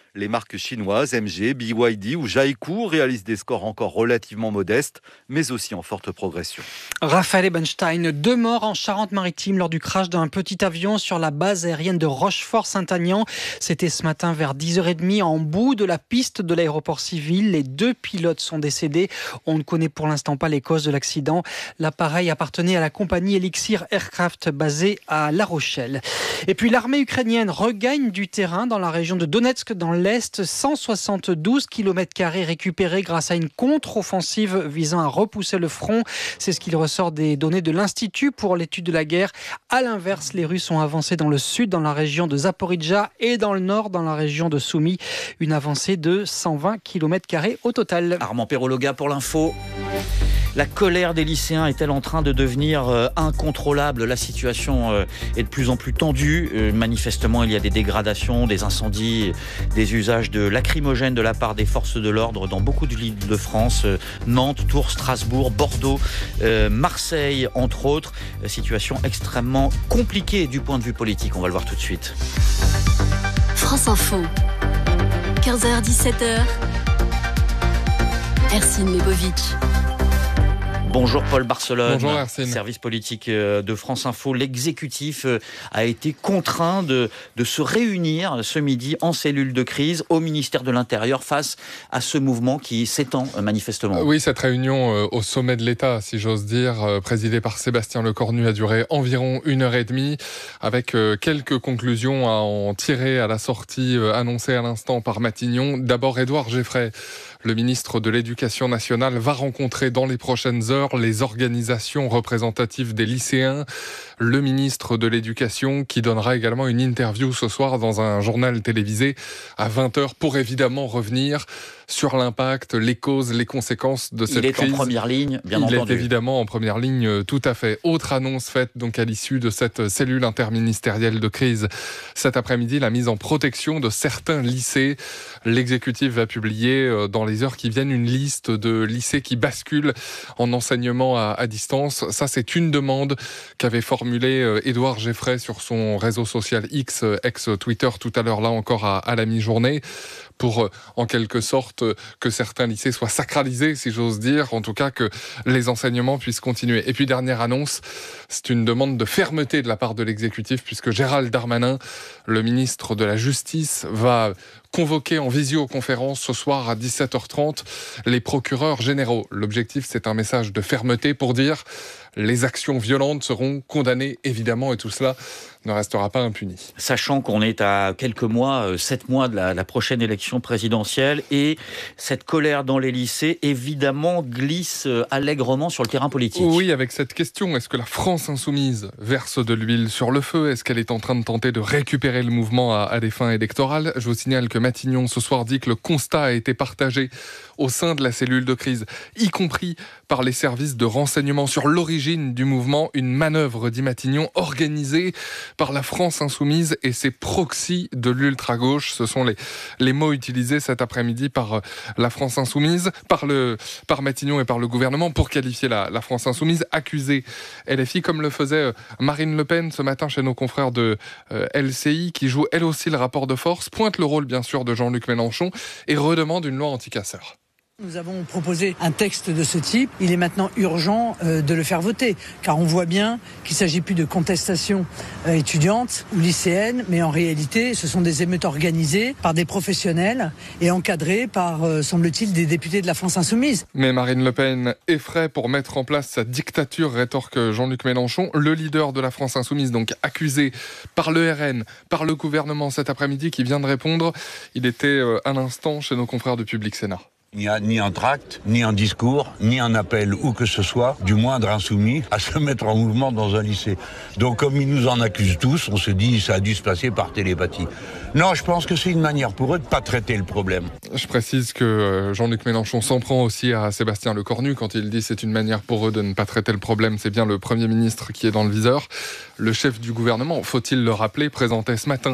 Les marques chinoises M G, B Y D ou Jaikou réalisent des scores encore relativement modestes, mais aussi en forte progression. Raphaël Ebenstein, deux morts en Charente-Maritime lors du crash d'un petit avion sur la base aérienne de Rochefort-Saint-Agnan. C'était ce matin vers dix heures trente en bout de la piste de l'aéroport civil. Les deux pilotes sont décédés. On ne connaît pour l'instant pas les causes de l'accident. L'appareil appartenait à la compagnie Elixir Aircraft basée à La Rochelle. Et puis l'armée ukrainienne regagne du terrain dans la région de Donetsk, dans l'Est. cent soixante-douze kilomètres carrés récupérés grâce à une contre-offensive visant à repousser le front. C'est ce qu'il ressort des données de l'Institut pour l'étude de la guerre. À l'inverse, les Russes ont avancé dans le sud, dans la région de Zaporijjia, et dans le nord, dans la région de Soumy. Une avancée de cent vingt kilomètres carrés au total. Armand Perrologa pour l'info. La colère des lycéens est-elle en train de devenir euh, incontrôlable ? La situation euh, est de plus en plus tendue. Euh, manifestement, il y a des dégradations, des incendies, des usages de lacrymogènes de la part des forces de l'ordre dans beaucoup de villes de France. Euh, Nantes, Tours, Strasbourg, Bordeaux, euh, Marseille, entre autres. Euh, situation extrêmement compliquée du point de vue politique. On va le voir tout de suite. France Info, quinze heures dix-sept heures. Ercine Lebovitch. Bonjour Paul Barcelone. Bonjour Arsène. Service politique de France Info. L'exécutif a été contraint de, de se réunir ce midi en cellule de crise au ministère de l'Intérieur face à ce mouvement qui s'étend manifestement. Oui, cette réunion au sommet de l'État, si j'ose dire, présidée par Sébastien Lecornu, a duré environ une heure et demie, avec quelques conclusions à en tirer à la sortie annoncée à l'instant par Matignon. D'abord, Édouard Geffray, le ministre de l'Éducation nationale, va rencontrer dans les prochaines heures les organisations représentatives des lycéens. Le ministre de l'Éducation qui donnera également une interview ce soir dans un journal télévisé à vingt heures pour évidemment revenir sur l'impact, les causes, les conséquences de cette crise. Il est en première ligne, bien entendu. Il est évidemment en première ligne, tout à fait. Autre annonce faite donc à l'issue de cette cellule interministérielle de crise. Cet après-midi, la mise en protection de certains lycées. L'exécutif va publier dans les heures qui viennent une liste de lycées qui basculent en enseignement à, à distance. Ça, c'est une demande qu'avait formulée Édouard Geffray sur son réseau social X, ex-Twitter, tout à l'heure là encore à, à la mi-journée, pour en quelque sorte que certains lycées soient sacralisés, si j'ose dire, en tout cas que les enseignements puissent continuer. Et puis dernière annonce, c'est une demande de fermeté de la part de l'exécutif, puisque Gérald Darmanin, le ministre de la Justice, va convoquer en visioconférence ce soir à dix-sept heures trente les procureurs généraux. L'objectif, c'est un message de fermeté pour dire les actions violentes seront condamnées, évidemment, et tout cela ne restera pas impuni. Sachant qu'on est à quelques mois, sept mois de la, la prochaine élection présidentielle, et cette colère dans les lycées, évidemment, glisse allègrement sur le terrain politique. Oui, avec cette question, est-ce que la France insoumise verse de l'huile sur le feu ? Est-ce qu'elle est en train de tenter de récupérer le mouvement à, à des fins électorales ? Je vous signale que Matignon, ce soir, dit que le constat a été partagé au sein de la cellule de crise, y compris par les services de renseignement sur l'origine du mouvement, une manœuvre, dit Matignon, organisée par la France insoumise et ses proxys de l'ultra-gauche. Ce sont les, les mots utilisés cet après-midi par la France insoumise, par, le, par Matignon et par le gouvernement pour qualifier la, la France insoumise, accusée L F I, comme le faisait Marine Le Pen ce matin chez nos confrères de euh, L C I, qui joue elle aussi le rapport de force, pointe le rôle bien sûr de Jean-Luc Mélenchon et redemande une loi anti-casseurs. Nous avons proposé un texte de ce type. Il est maintenant urgent euh, de le faire voter, car on voit bien qu'il ne s'agit plus de contestation euh, étudiante ou lycéenne, mais en réalité, ce sont des émeutes organisées par des professionnels et encadrées par, euh, semble-t-il, des députés de la France insoumise. Mais Marine Le Pen effraie pour mettre en place sa dictature, rétorque Jean-Luc Mélenchon, le leader de la France insoumise, donc accusé par le R N, par le gouvernement cet après-midi, qui vient de répondre. Il était euh, à l'instant chez nos confrères de Public Sénat. Il n'y a ni un tract, ni un discours, ni un appel ou que ce soit, du moindre insoumis, à se mettre en mouvement dans un lycée. Donc comme ils nous en accusent tous, on se dit ça a dû se passer par télépathie. Non, je pense que c'est une manière pour eux de ne pas traiter le problème. Je précise que Jean-Luc Mélenchon s'en prend aussi à Sébastien Lecornu quand il dit c'est une manière pour eux de ne pas traiter le problème. C'est bien le Premier ministre qui est dans le viseur. Le chef du gouvernement, faut-il le rappeler, présentait ce matin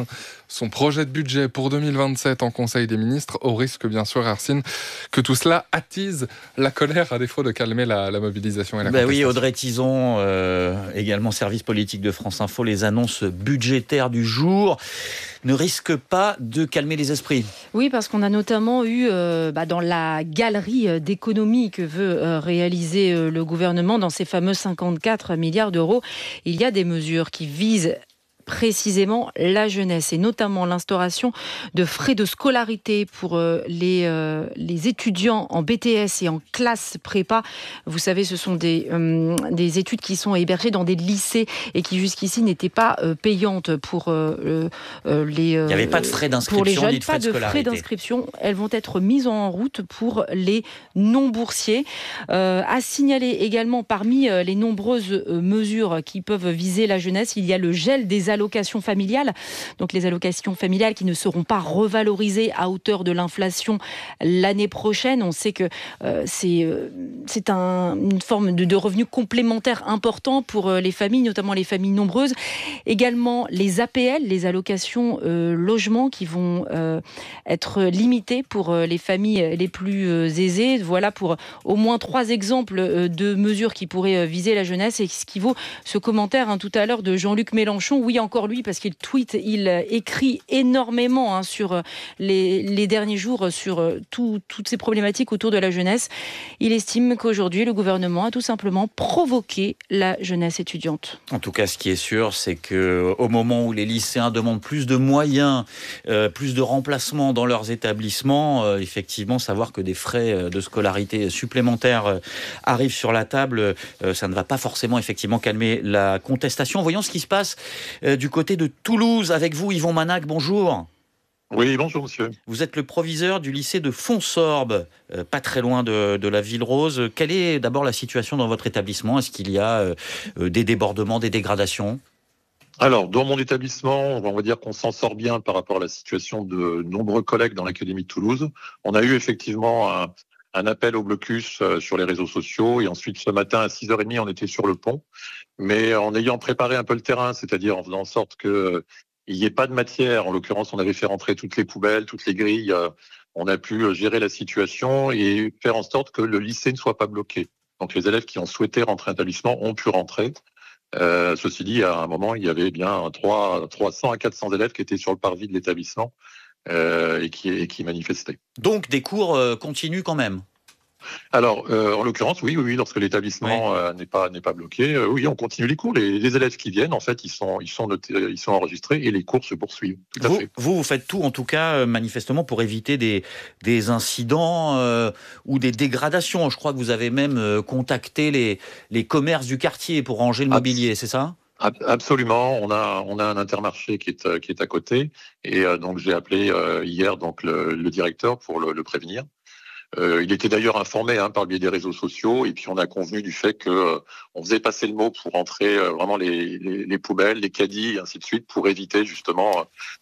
son projet de budget pour deux mille vingt-sept en Conseil des ministres, au risque bien sûr, Hercine, que tout cela attise la colère à défaut de calmer la, la mobilisation et la ben contestation. Oui, Audrey Tison, euh, également service politique de France Info, les annonces budgétaires du jour ne risquent pas de calmer les esprits. Oui, parce qu'on a notamment eu euh, bah, dans la galerie d'économie que veut euh, réaliser euh, le gouvernement, dans ces fameux cinquante-quatre milliards d'euros, il y a des mesures qui visent précisément la jeunesse et notamment l'instauration de frais de scolarité pour euh, les, euh, les étudiants en B T S et en classe prépa. Vous savez, ce sont des, euh, des études qui sont hébergées dans des lycées et qui jusqu'ici n'étaient pas euh, payantes pour euh, euh, les euh, Il n'y avait pas de frais d'inscription pour les jeunes, ni de frais pas de de scolarité. frais d'inscription. Elles vont être mises en route pour les non-boursiers. Euh, à signaler également, parmi les nombreuses mesures qui peuvent viser la jeunesse, il y a le gel des allocations familiales. Donc les allocations familiales qui ne seront pas revalorisées à hauteur de l'inflation l'année prochaine. On sait que euh, c'est, euh, c'est un, une forme de, de revenu complémentaire important pour euh, les familles, notamment les familles nombreuses. Également les A P L, les allocations euh, logement qui vont euh, être limitées pour euh, les familles les plus euh, aisées. Voilà pour au moins trois exemples euh, de mesures qui pourraient euh, viser la jeunesse, et ce qui vaut ce commentaire hein, tout à l'heure de Jean-Luc Mélenchon. Oui, encore lui, parce qu'il tweet, il écrit énormément hein, sur les, les derniers jours sur tout, toutes ces problématiques autour de la jeunesse. Il estime qu'aujourd'hui, le gouvernement a tout simplement provoqué la jeunesse étudiante. En tout cas, ce qui est sûr, c'est qu'au moment où les lycéens demandent plus de moyens, euh, plus de remplacements dans leurs établissements, euh, effectivement, savoir que des frais de scolarité supplémentaires euh, arrivent sur la table, euh, ça ne va pas forcément effectivement calmer la contestation. Voyons ce qui se passe euh, du côté de Toulouse avec vous, Yvon Manac. Bonjour. Oui, bonjour monsieur. Vous êtes le proviseur du lycée de Fonsorbe, euh, pas très loin de, de la Ville Rose. Quelle est d'abord la situation dans votre établissement ? Est-ce qu'il y a euh, des débordements, des dégradations ? Alors, dans mon établissement, on va dire qu'on s'en sort bien par rapport à la situation de nombreux collègues dans l'Académie de Toulouse. On a eu effectivement un, un appel au blocus sur les réseaux sociaux et ensuite ce matin à six heures trente, on était sur le pont. Mais en ayant préparé un peu le terrain, c'est-à-dire en faisant en sorte que il n'y ait pas de matière. En l'occurrence, on avait fait rentrer toutes les poubelles, toutes les grilles. On a pu gérer la situation et faire en sorte que le lycée ne soit pas bloqué. Donc les élèves qui ont souhaité rentrer à l'établissement ont pu rentrer. Euh, ceci dit, à un moment, il y avait bien trois cents à quatre cents élèves qui étaient sur le parvis de l'établissement euh, et, qui, et qui manifestaient. Donc des cours euh, continuent quand même ? Alors, euh, en l'occurrence, oui, oui, oui, lorsque l'établissement oui. euh, n'est pas n'est pas bloqué, euh, oui, on continue les cours. Les, les élèves qui viennent, en fait, ils sont ils sont notés, ils sont enregistrés et les cours se poursuivent. Tout à vous, fait. vous, vous faites tout, en tout cas, manifestement, pour éviter des des incidents euh, ou des dégradations. Je crois que vous avez même euh, contacté les les commerces du quartier pour ranger le mobilier, c'est ça ? Absolument, on a on a un Intermarché qui est qui est à côté et euh, donc j'ai appelé euh, hier donc le, le directeur pour le, le prévenir. Euh, il était d'ailleurs informé hein, par le biais des réseaux sociaux et puis on a convenu du fait que euh, on faisait passer le mot pour entrer euh, vraiment les, les, les poubelles, les caddies et ainsi de suite pour éviter justement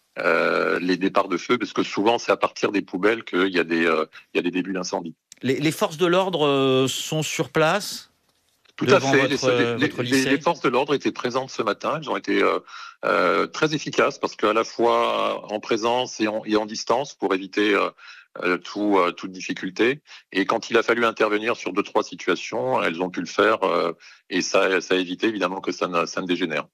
euh, les départs de feu parce que souvent c'est à partir des poubelles qu'il y a des euh, il y a des débuts d'incendie. Les, les forces de l'ordre euh, sont sur place. Tout à fait. Votre, les, les, votre les, les forces de l'ordre étaient présentes ce matin. Elles ont été euh, euh, très efficaces parce qu'à la fois en présence et en, et en distance pour éviter euh, euh, tout, euh, toute difficulté. Et quand il a fallu intervenir sur deux trois situations, elles ont pu le faire euh, et ça, ça a évité évidemment que ça ne, ça ne dégénère.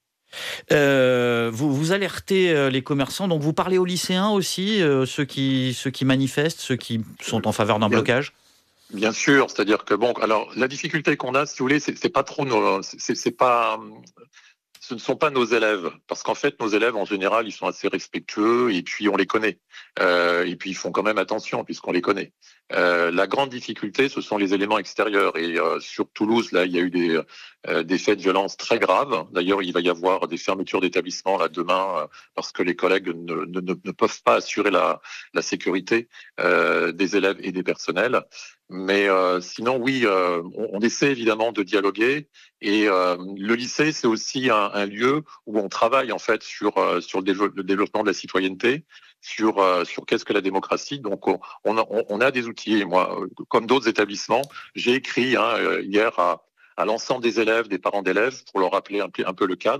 Euh, vous, vous alertez les commerçants, donc vous parlez aux lycéens aussi, euh, ceux qui ceux qui manifestent, ceux qui sont en faveur d'un blocage. Bien sûr, c'est-à-dire que bon, alors la difficulté qu'on a, si vous voulez, c'est, c'est pas trop nos, c'est, c'est pas, ce ne sont pas nos élèves, parce qu'en fait, nos élèves en général, ils sont assez respectueux et puis on les connaît, euh, et puis ils font quand même attention puisqu'on les connaît. Euh, la grande difficulté, ce sont les éléments extérieurs. Et euh, sur Toulouse, là, il y a eu des, euh, des faits de violence très graves. D'ailleurs, il va y avoir des fermetures d'établissements là demain euh, parce que les collègues ne, ne, ne peuvent pas assurer la, la sécurité euh, des élèves et des personnels. Mais euh, sinon, oui, euh, on, on essaie évidemment de dialoguer. Et euh, le lycée, c'est aussi un, un lieu où on travaille en fait sur euh, sur le, dévo- le développement de la citoyenneté, sur euh, sur qu'est-ce que la démocratie. Donc, on, on, a, on a des outils. Et moi, comme d'autres établissements, j'ai écrit hein, hier à, à l'ensemble des élèves, des parents d'élèves, pour leur rappeler un, un peu le cadre.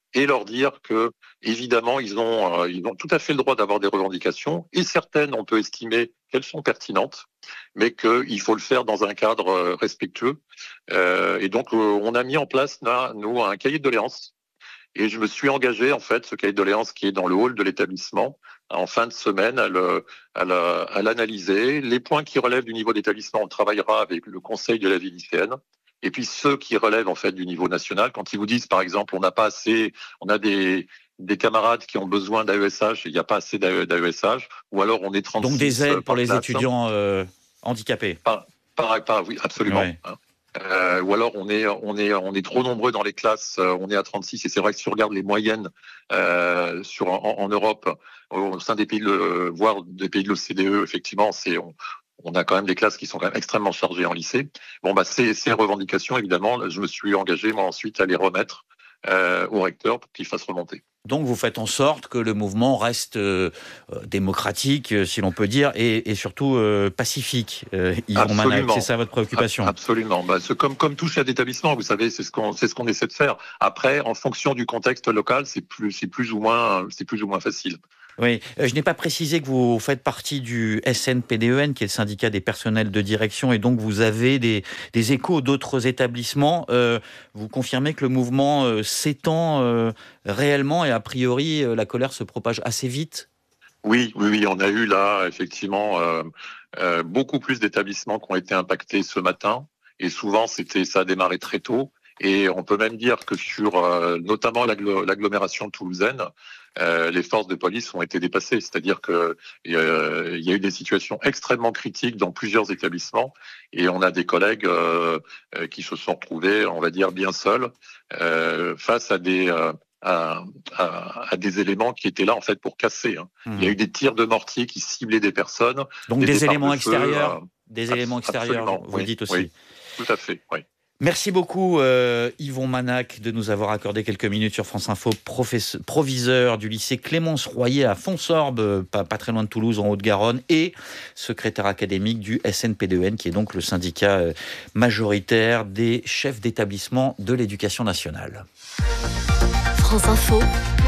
et leur dire que, évidemment, ils ont, euh, ils ont tout à fait le droit d'avoir des revendications, et certaines, on peut estimer qu'elles sont pertinentes, mais qu'il faut le faire dans un cadre euh, respectueux. Euh, et donc, euh, on a mis en place, là, nous, un cahier de doléances. Et je me suis engagé, en fait, ce cahier de doléances qui est dans le hall de l'établissement, en fin de semaine, à, le, à, la, à l'analyser. Les points qui relèvent du niveau d'établissement, on travaillera avec le conseil de la vie lycéenne. Et puis ceux qui relèvent en fait du niveau national, quand ils vous disent par exemple on n'a pas assez, on a des des camarades qui ont besoin d'A E S H et il n'y a pas assez d'A E S H, ou alors on est trente-six. Donc des aides pour les classe, étudiants euh, handicapés. Pas, pas, pas, oui, absolument. Ouais. Euh, ou alors on est on est on est trop nombreux dans les classes, euh, on est à trente-six et c'est vrai que si on regarde les moyennes euh, sur en, en Europe, au sein des pays de, voire des pays de l'O C D E, effectivement, c'est on, on a quand même des classes qui sont quand même extrêmement chargées en lycée. Bon, bah, ces, ces revendications, évidemment, je me suis engagé, moi, ensuite, à les remettre euh, au recteur pour qu'il fasse remonter. Donc, vous faites en sorte que le mouvement reste euh, démocratique, si l'on peut dire, et, et surtout euh, pacifique. Euh, Yvon Manac, c'est ça votre préoccupation? Absolument. Bah, c'est comme, comme tout chef d'établissement, vous savez, c'est ce qu'on, c'est ce qu'on essaie de faire. Après, en fonction du contexte local, c'est plus, c'est plus ou moins, c'est plus ou moins facile. Oui, je n'ai pas précisé que vous faites partie du S N P D E N, qui est le syndicat des personnels de direction, et donc vous avez des, des échos d'autres établissements. Euh, vous confirmez que le mouvement euh, s'étend euh, réellement et a priori euh, la colère se propage assez vite? Oui, oui, oui, on a eu là effectivement euh, euh, beaucoup plus d'établissements qui ont été impactés ce matin, et souvent c'était ça a démarré très tôt. Et on peut même dire que sur euh, notamment l'agglo- l'agglomération toulousaine, euh, les forces de police ont été dépassées. C'est-à-dire que euh, il y a eu des situations extrêmement critiques dans plusieurs établissements, et on a des collègues euh, euh, qui se sont retrouvés, on va dire, bien seuls euh, face à des euh, à, à, à des éléments qui étaient là en fait pour casser. Hein. Mmh. Il y a eu des tirs de mortier qui ciblaient des personnes. Donc des, des éléments extérieurs, feu, euh, des éléments extérieurs. Vous oui, le dites aussi. Oui, tout à fait. Oui. Merci beaucoup euh, Yvon Manac de nous avoir accordé quelques minutes sur France Info, professeur, proviseur du lycée Clémence Royer à Fonsorbe, pas, pas très loin de Toulouse en Haute-Garonne, et secrétaire académique du S N P D E N, qui est donc le syndicat majoritaire des chefs d'établissement de l'éducation nationale. France Info,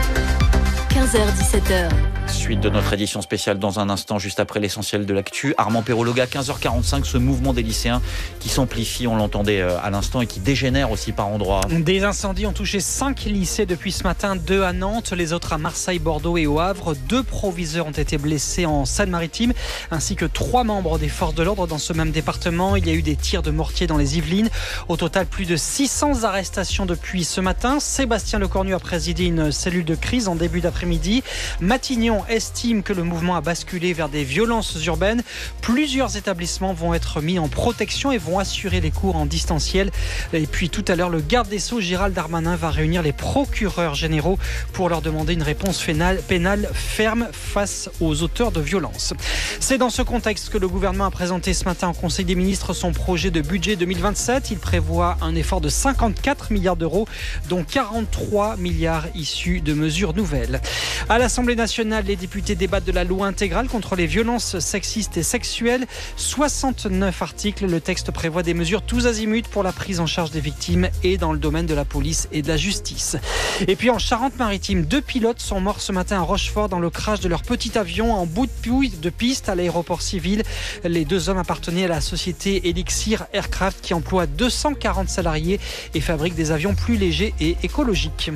quinze heures dix-sept heures. Suite de notre édition spéciale dans un instant, juste après l'essentiel de l'actu. Armand Perrologa, quinze heures quarante-cinq, ce mouvement des lycéens qui s'amplifie, on l'entendait à l'instant, et qui dégénère aussi par endroits. Des incendies ont touché cinq lycées depuis ce matin, deux à Nantes, les autres à Marseille, Bordeaux et au Havre. Deux proviseurs ont été blessés en Seine-Maritime, ainsi que trois membres des forces de l'ordre dans ce même département. Il y a eu des tirs de mortier dans les Yvelines. Au total, plus de six cents arrestations depuis ce matin. Sébastien Lecornu a présidé une cellule de crise en début d'après-midi. Matignon estime que le mouvement a basculé vers des violences urbaines. Plusieurs établissements vont être mis en protection et vont assurer les cours en distanciel. Et puis tout à l'heure, le garde des Sceaux, Gérald Darmanin, va réunir les procureurs généraux pour leur demander une réponse pénale, pénale ferme face aux auteurs de violences. C'est dans ce contexte que le gouvernement a présenté ce matin au Conseil des ministres son projet de budget deux mille vingt-sept. Il prévoit un effort de cinquante-quatre milliards d'euros, dont quarante-trois milliards issus de mesures nouvelles. À l'Assemblée nationale, les députés débattent de la loi intégrale contre les violences sexistes et sexuelles. soixante-neuf articles. Le texte prévoit des mesures tous azimuts pour la prise en charge des victimes et dans le domaine de la police et de la justice. Et puis en Charente-Maritime, deux pilotes sont morts ce matin à Rochefort dans le crash de leur petit avion en bout de piste à l'aéroport civil. Les deux hommes appartenaient à la société Elixir Aircraft qui emploie deux cent quarante salariés et fabrique des avions plus légers et écologiques.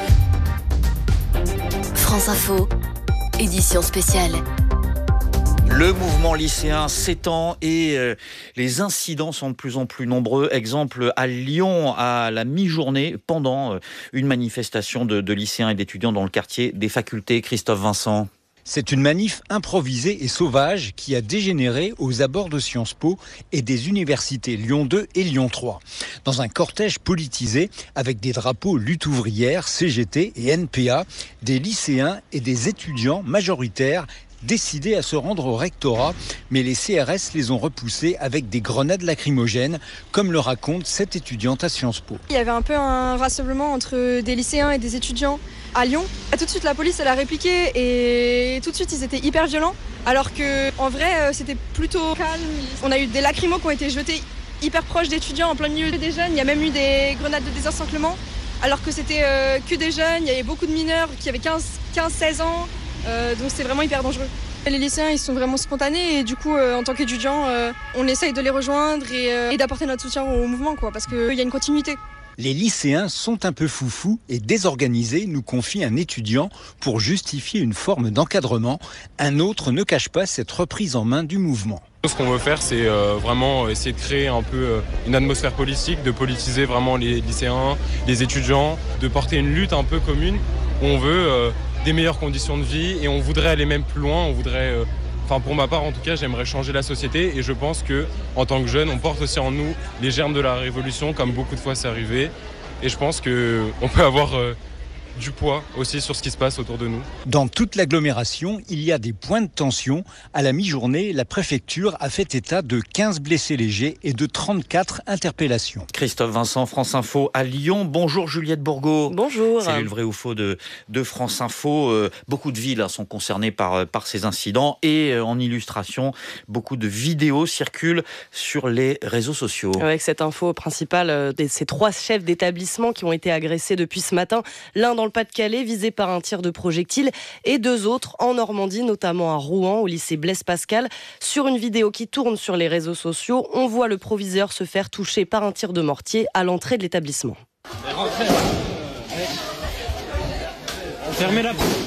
France Info, édition spéciale. Le mouvement lycéen s'étend et euh, les incidents sont de plus en plus nombreux. Exemple à Lyon, à la mi-journée, pendant euh, une manifestation de, de lycéens et d'étudiants dans le quartier des facultés. Christophe Vincent. C'est une manif improvisée et sauvage qui a dégénéré aux abords de Sciences Po et des universités Lyon deux et Lyon trois. Dans un cortège politisé avec des drapeaux lutte ouvrière, C G T et N P A, des lycéens et des étudiants majoritaires décidés à se rendre au rectorat, mais les C R S les ont repoussés avec des grenades lacrymogènes, comme le raconte cette étudiante à Sciences Po. Il y avait un peu un rassemblement entre des lycéens et des étudiants à Lyon. Tout de suite, la police, elle a répliqué et tout de suite, ils étaient hyper violents, alors qu'en vrai, c'était plutôt calme. On a eu des lacrymos qui ont été jetés hyper proches d'étudiants en plein milieu des jeunes. Il y a même eu des grenades de désencerclement. alors que c'était euh, que des jeunes, il y avait beaucoup de mineurs qui avaient quinze seize ans, euh, donc c'était vraiment hyper dangereux. Les lycéens, ils sont vraiment spontanés et du coup, euh, en tant qu'étudiants, euh, on essaye de les rejoindre et, euh, et d'apporter notre soutien au mouvement, quoi, parce qu'il y a une continuité. Les lycéens sont un peu foufous et désorganisés, nous confie un étudiant, pour justifier une forme d'encadrement. Un autre ne cache pas cette reprise en main du mouvement. Ce qu'on veut faire, c'est euh, vraiment essayer de créer un peu euh, une atmosphère politique, de politiser vraiment les lycéens, les étudiants, de porter une lutte un peu commune où on veut euh, des meilleures conditions de vie et on voudrait aller même plus loin, on voudrait... Euh, Enfin, pour ma part, en tout cas, j'aimerais changer la société et je pense que, en tant que jeune, on porte aussi en nous les germes de la révolution, comme beaucoup de fois c'est arrivé. Et je pense qu'on peut avoir euh, du poids aussi sur ce qui se passe autour de nous. Dans toute l'agglomération, il y a des points de tension. À la mi-journée, la préfecture a fait état de quinze blessés légers et de trente-quatre interpellations. Christophe Vincent, France Info à Lyon. Bonjour Juliette Bourgault. Bonjour. C'est le vrai ou faux de, de France Info. Euh, beaucoup de villes hein, sont concernées par, par ces incidents et euh, en illustration, beaucoup de vidéos circulent sur les réseaux sociaux. Avec cette info principale, euh, ces trois chefs d'établissement qui ont été agressés depuis ce matin, l'un dans le Pas-de-Calais, visé par un tir de projectile, et deux autres en Normandie, notamment à Rouen, au lycée Blaise Pascal. Sur une vidéo qui tourne sur les réseaux sociaux, on voit le proviseur se faire toucher par un tir de mortier à l'entrée de l'établissement. Fermez la porte.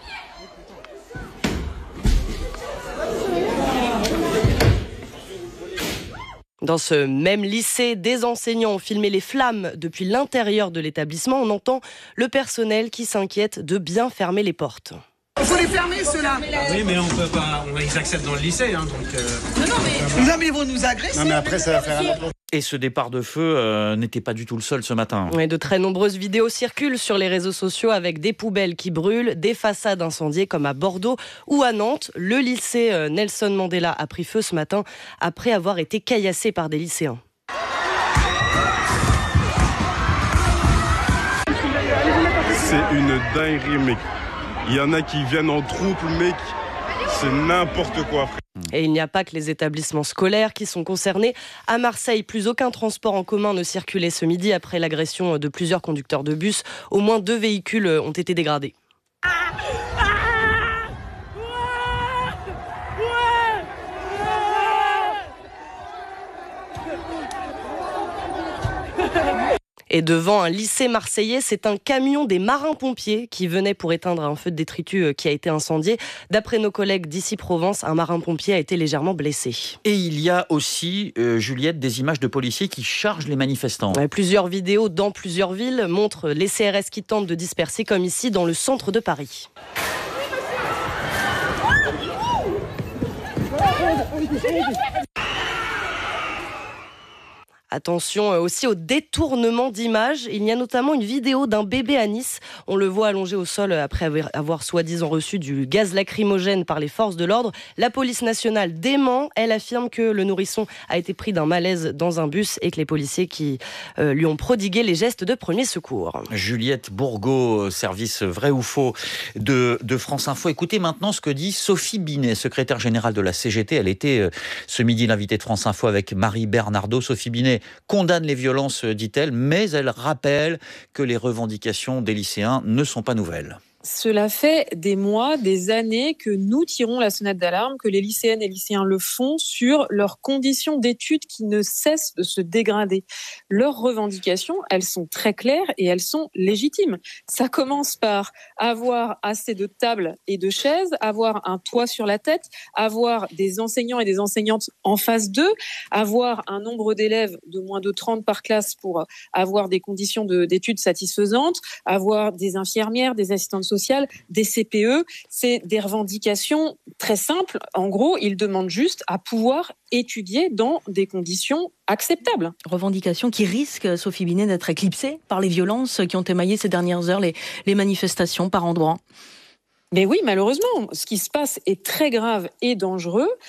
Dans ce même lycée, des enseignants ont filmé les flammes depuis l'intérieur de l'établissement. On entend le personnel qui s'inquiète de bien fermer les portes. Il faut les fermer, ceux-là. Oui, mais on peut pas. On les accepte dans le lycée, hein, donc. Euh... Non, non, mais. Non, mais ils vont nous agresser. Non, mais après, ça va faire un autre. Et ce départ de feu euh, n'était pas du tout le seul ce matin. Oui, de très nombreuses vidéos circulent sur les réseaux sociaux avec des poubelles qui brûlent, des façades incendiées comme à Bordeaux ou à Nantes. Le lycée Nelson Mandela a pris feu ce matin après avoir été caillassé par des lycéens. C'est une dinguerie, mec. Il y en a qui viennent en troupe, mec. C'est n'importe quoi. Et il n'y a pas que les établissements scolaires qui sont concernés. À Marseille, plus aucun transport en commun ne circulait ce midi après l'agression de plusieurs conducteurs de bus. Au moins deux véhicules ont été dégradés. Et devant un lycée marseillais, c'est un camion des marins-pompiers qui venait pour éteindre un feu de détritus qui a été incendié. D'après nos collègues d'ici Provence, un marin-pompier a été légèrement blessé. Et il y a aussi, euh, Juliette, des images de policiers qui chargent les manifestants. Ouais, plusieurs vidéos dans plusieurs villes montrent les C R S qui tentent de disperser, comme ici dans le centre de Paris. Attention aussi au détournement d'images. Il y a notamment une vidéo d'un bébé à Nice. On le voit allongé au sol après avoir, avoir soi-disant reçu du gaz lacrymogène par les forces de l'ordre. La police nationale dément. Elle affirme que le nourrisson a été pris d'un malaise dans un bus et que les policiers qui euh, lui ont prodigué les gestes de premier secours. Juliette Bourgault, service vrai ou faux de, de France Info. Écoutez maintenant ce que dit Sophie Binet, secrétaire générale de la C G T. Elle était euh, ce midi l'invitée de France Info avec Marie Bernardo. Sophie Binet condamne les violences, dit-elle, mais elle rappelle que les revendications des lycéens ne sont pas nouvelles. Cela fait des mois, des années que nous tirons la sonnette d'alarme, que les lycéennes et lycéens le font sur leurs conditions d'études qui ne cessent de se dégrader. Leurs revendications, elles sont très claires et elles sont légitimes. Ça commence par avoir assez de tables et de chaises, avoir un toit sur la tête, avoir des enseignants et des enseignantes en face d'eux, avoir un nombre d'élèves de moins de trente par classe pour avoir des conditions de, d'études satisfaisantes, avoir des infirmières, des assistantes sociales, des C P E, c'est des revendications très simples. En gros, ils demandent juste à pouvoir étudier dans des conditions acceptables. Revendications qui risquent, Sophie Binet, d'être éclipsées par les violences qui ont émaillé ces dernières heures, les, les manifestations par endroits. Mais oui, malheureusement, ce qui se passe est très grave et dangereux.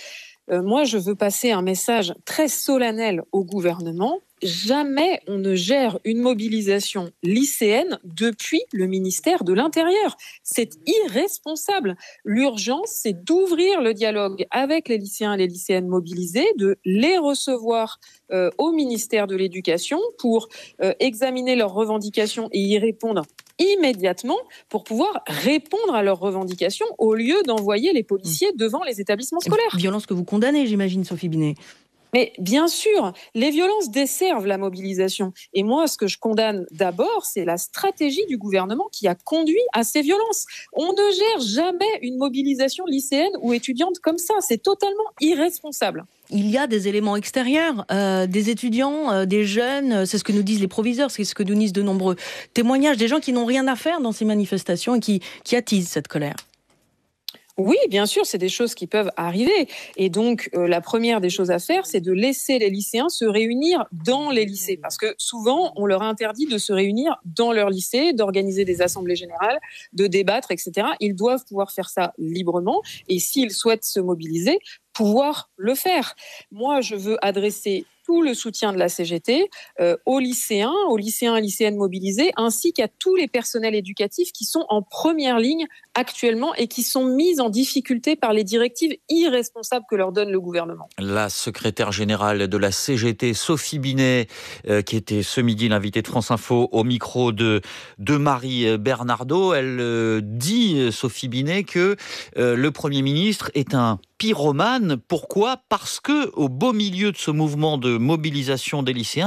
Euh, moi, je veux passer un message très solennel au gouvernement. Jamais on ne gère une mobilisation lycéenne depuis le ministère de l'Intérieur. C'est irresponsable. L'urgence, c'est d'ouvrir le dialogue avec les lycéens et les lycéennes mobilisés, de les recevoir euh, au ministère de l'Éducation pour euh, examiner leurs revendications et y répondre immédiatement pour pouvoir répondre à leurs revendications au lieu d'envoyer les policiers devant les établissements scolaires. Violence que vous condamnez, j'imagine, Sophie Binet. Mais bien sûr, les violences desservent la mobilisation. Et moi, ce que je condamne d'abord, c'est la stratégie du gouvernement qui a conduit à ces violences. On ne gère jamais une mobilisation lycéenne ou étudiante comme ça. C'est totalement irresponsable. Il y a des éléments extérieurs, euh, des étudiants, euh, des jeunes, c'est ce que nous disent les proviseurs, c'est ce que nous disent de nombreux témoignages, des gens qui n'ont rien à faire dans ces manifestations et qui, qui attisent cette colère. Oui, bien sûr, c'est des choses qui peuvent arriver. Et donc, euh, la première des choses à faire, c'est de laisser les lycéens se réunir dans les lycées. Parce que souvent, on leur interdit de se réunir dans leur lycée, d'organiser des assemblées générales, de débattre, et cetera. Ils doivent pouvoir faire ça librement. Et s'ils souhaitent se mobiliser, pouvoir le faire. Moi, je veux adresser tout le soutien de la C G T euh, aux lycéens, aux lycéens et lycéennes mobilisés, ainsi qu'à tous les personnels éducatifs qui sont en première ligne actuellement et qui sont mis en difficulté par les directives irresponsables que leur donne le gouvernement. La secrétaire générale de la C G T, Sophie Binet, euh, qui était ce midi l'invitée de France Info au micro de, de Marie Bernardo, elle euh, dit, Sophie Binet, que euh, le Premier ministre est un pyromane. Pourquoi ? Parce que, au beau milieu de ce mouvement de mobilisation des lycéens,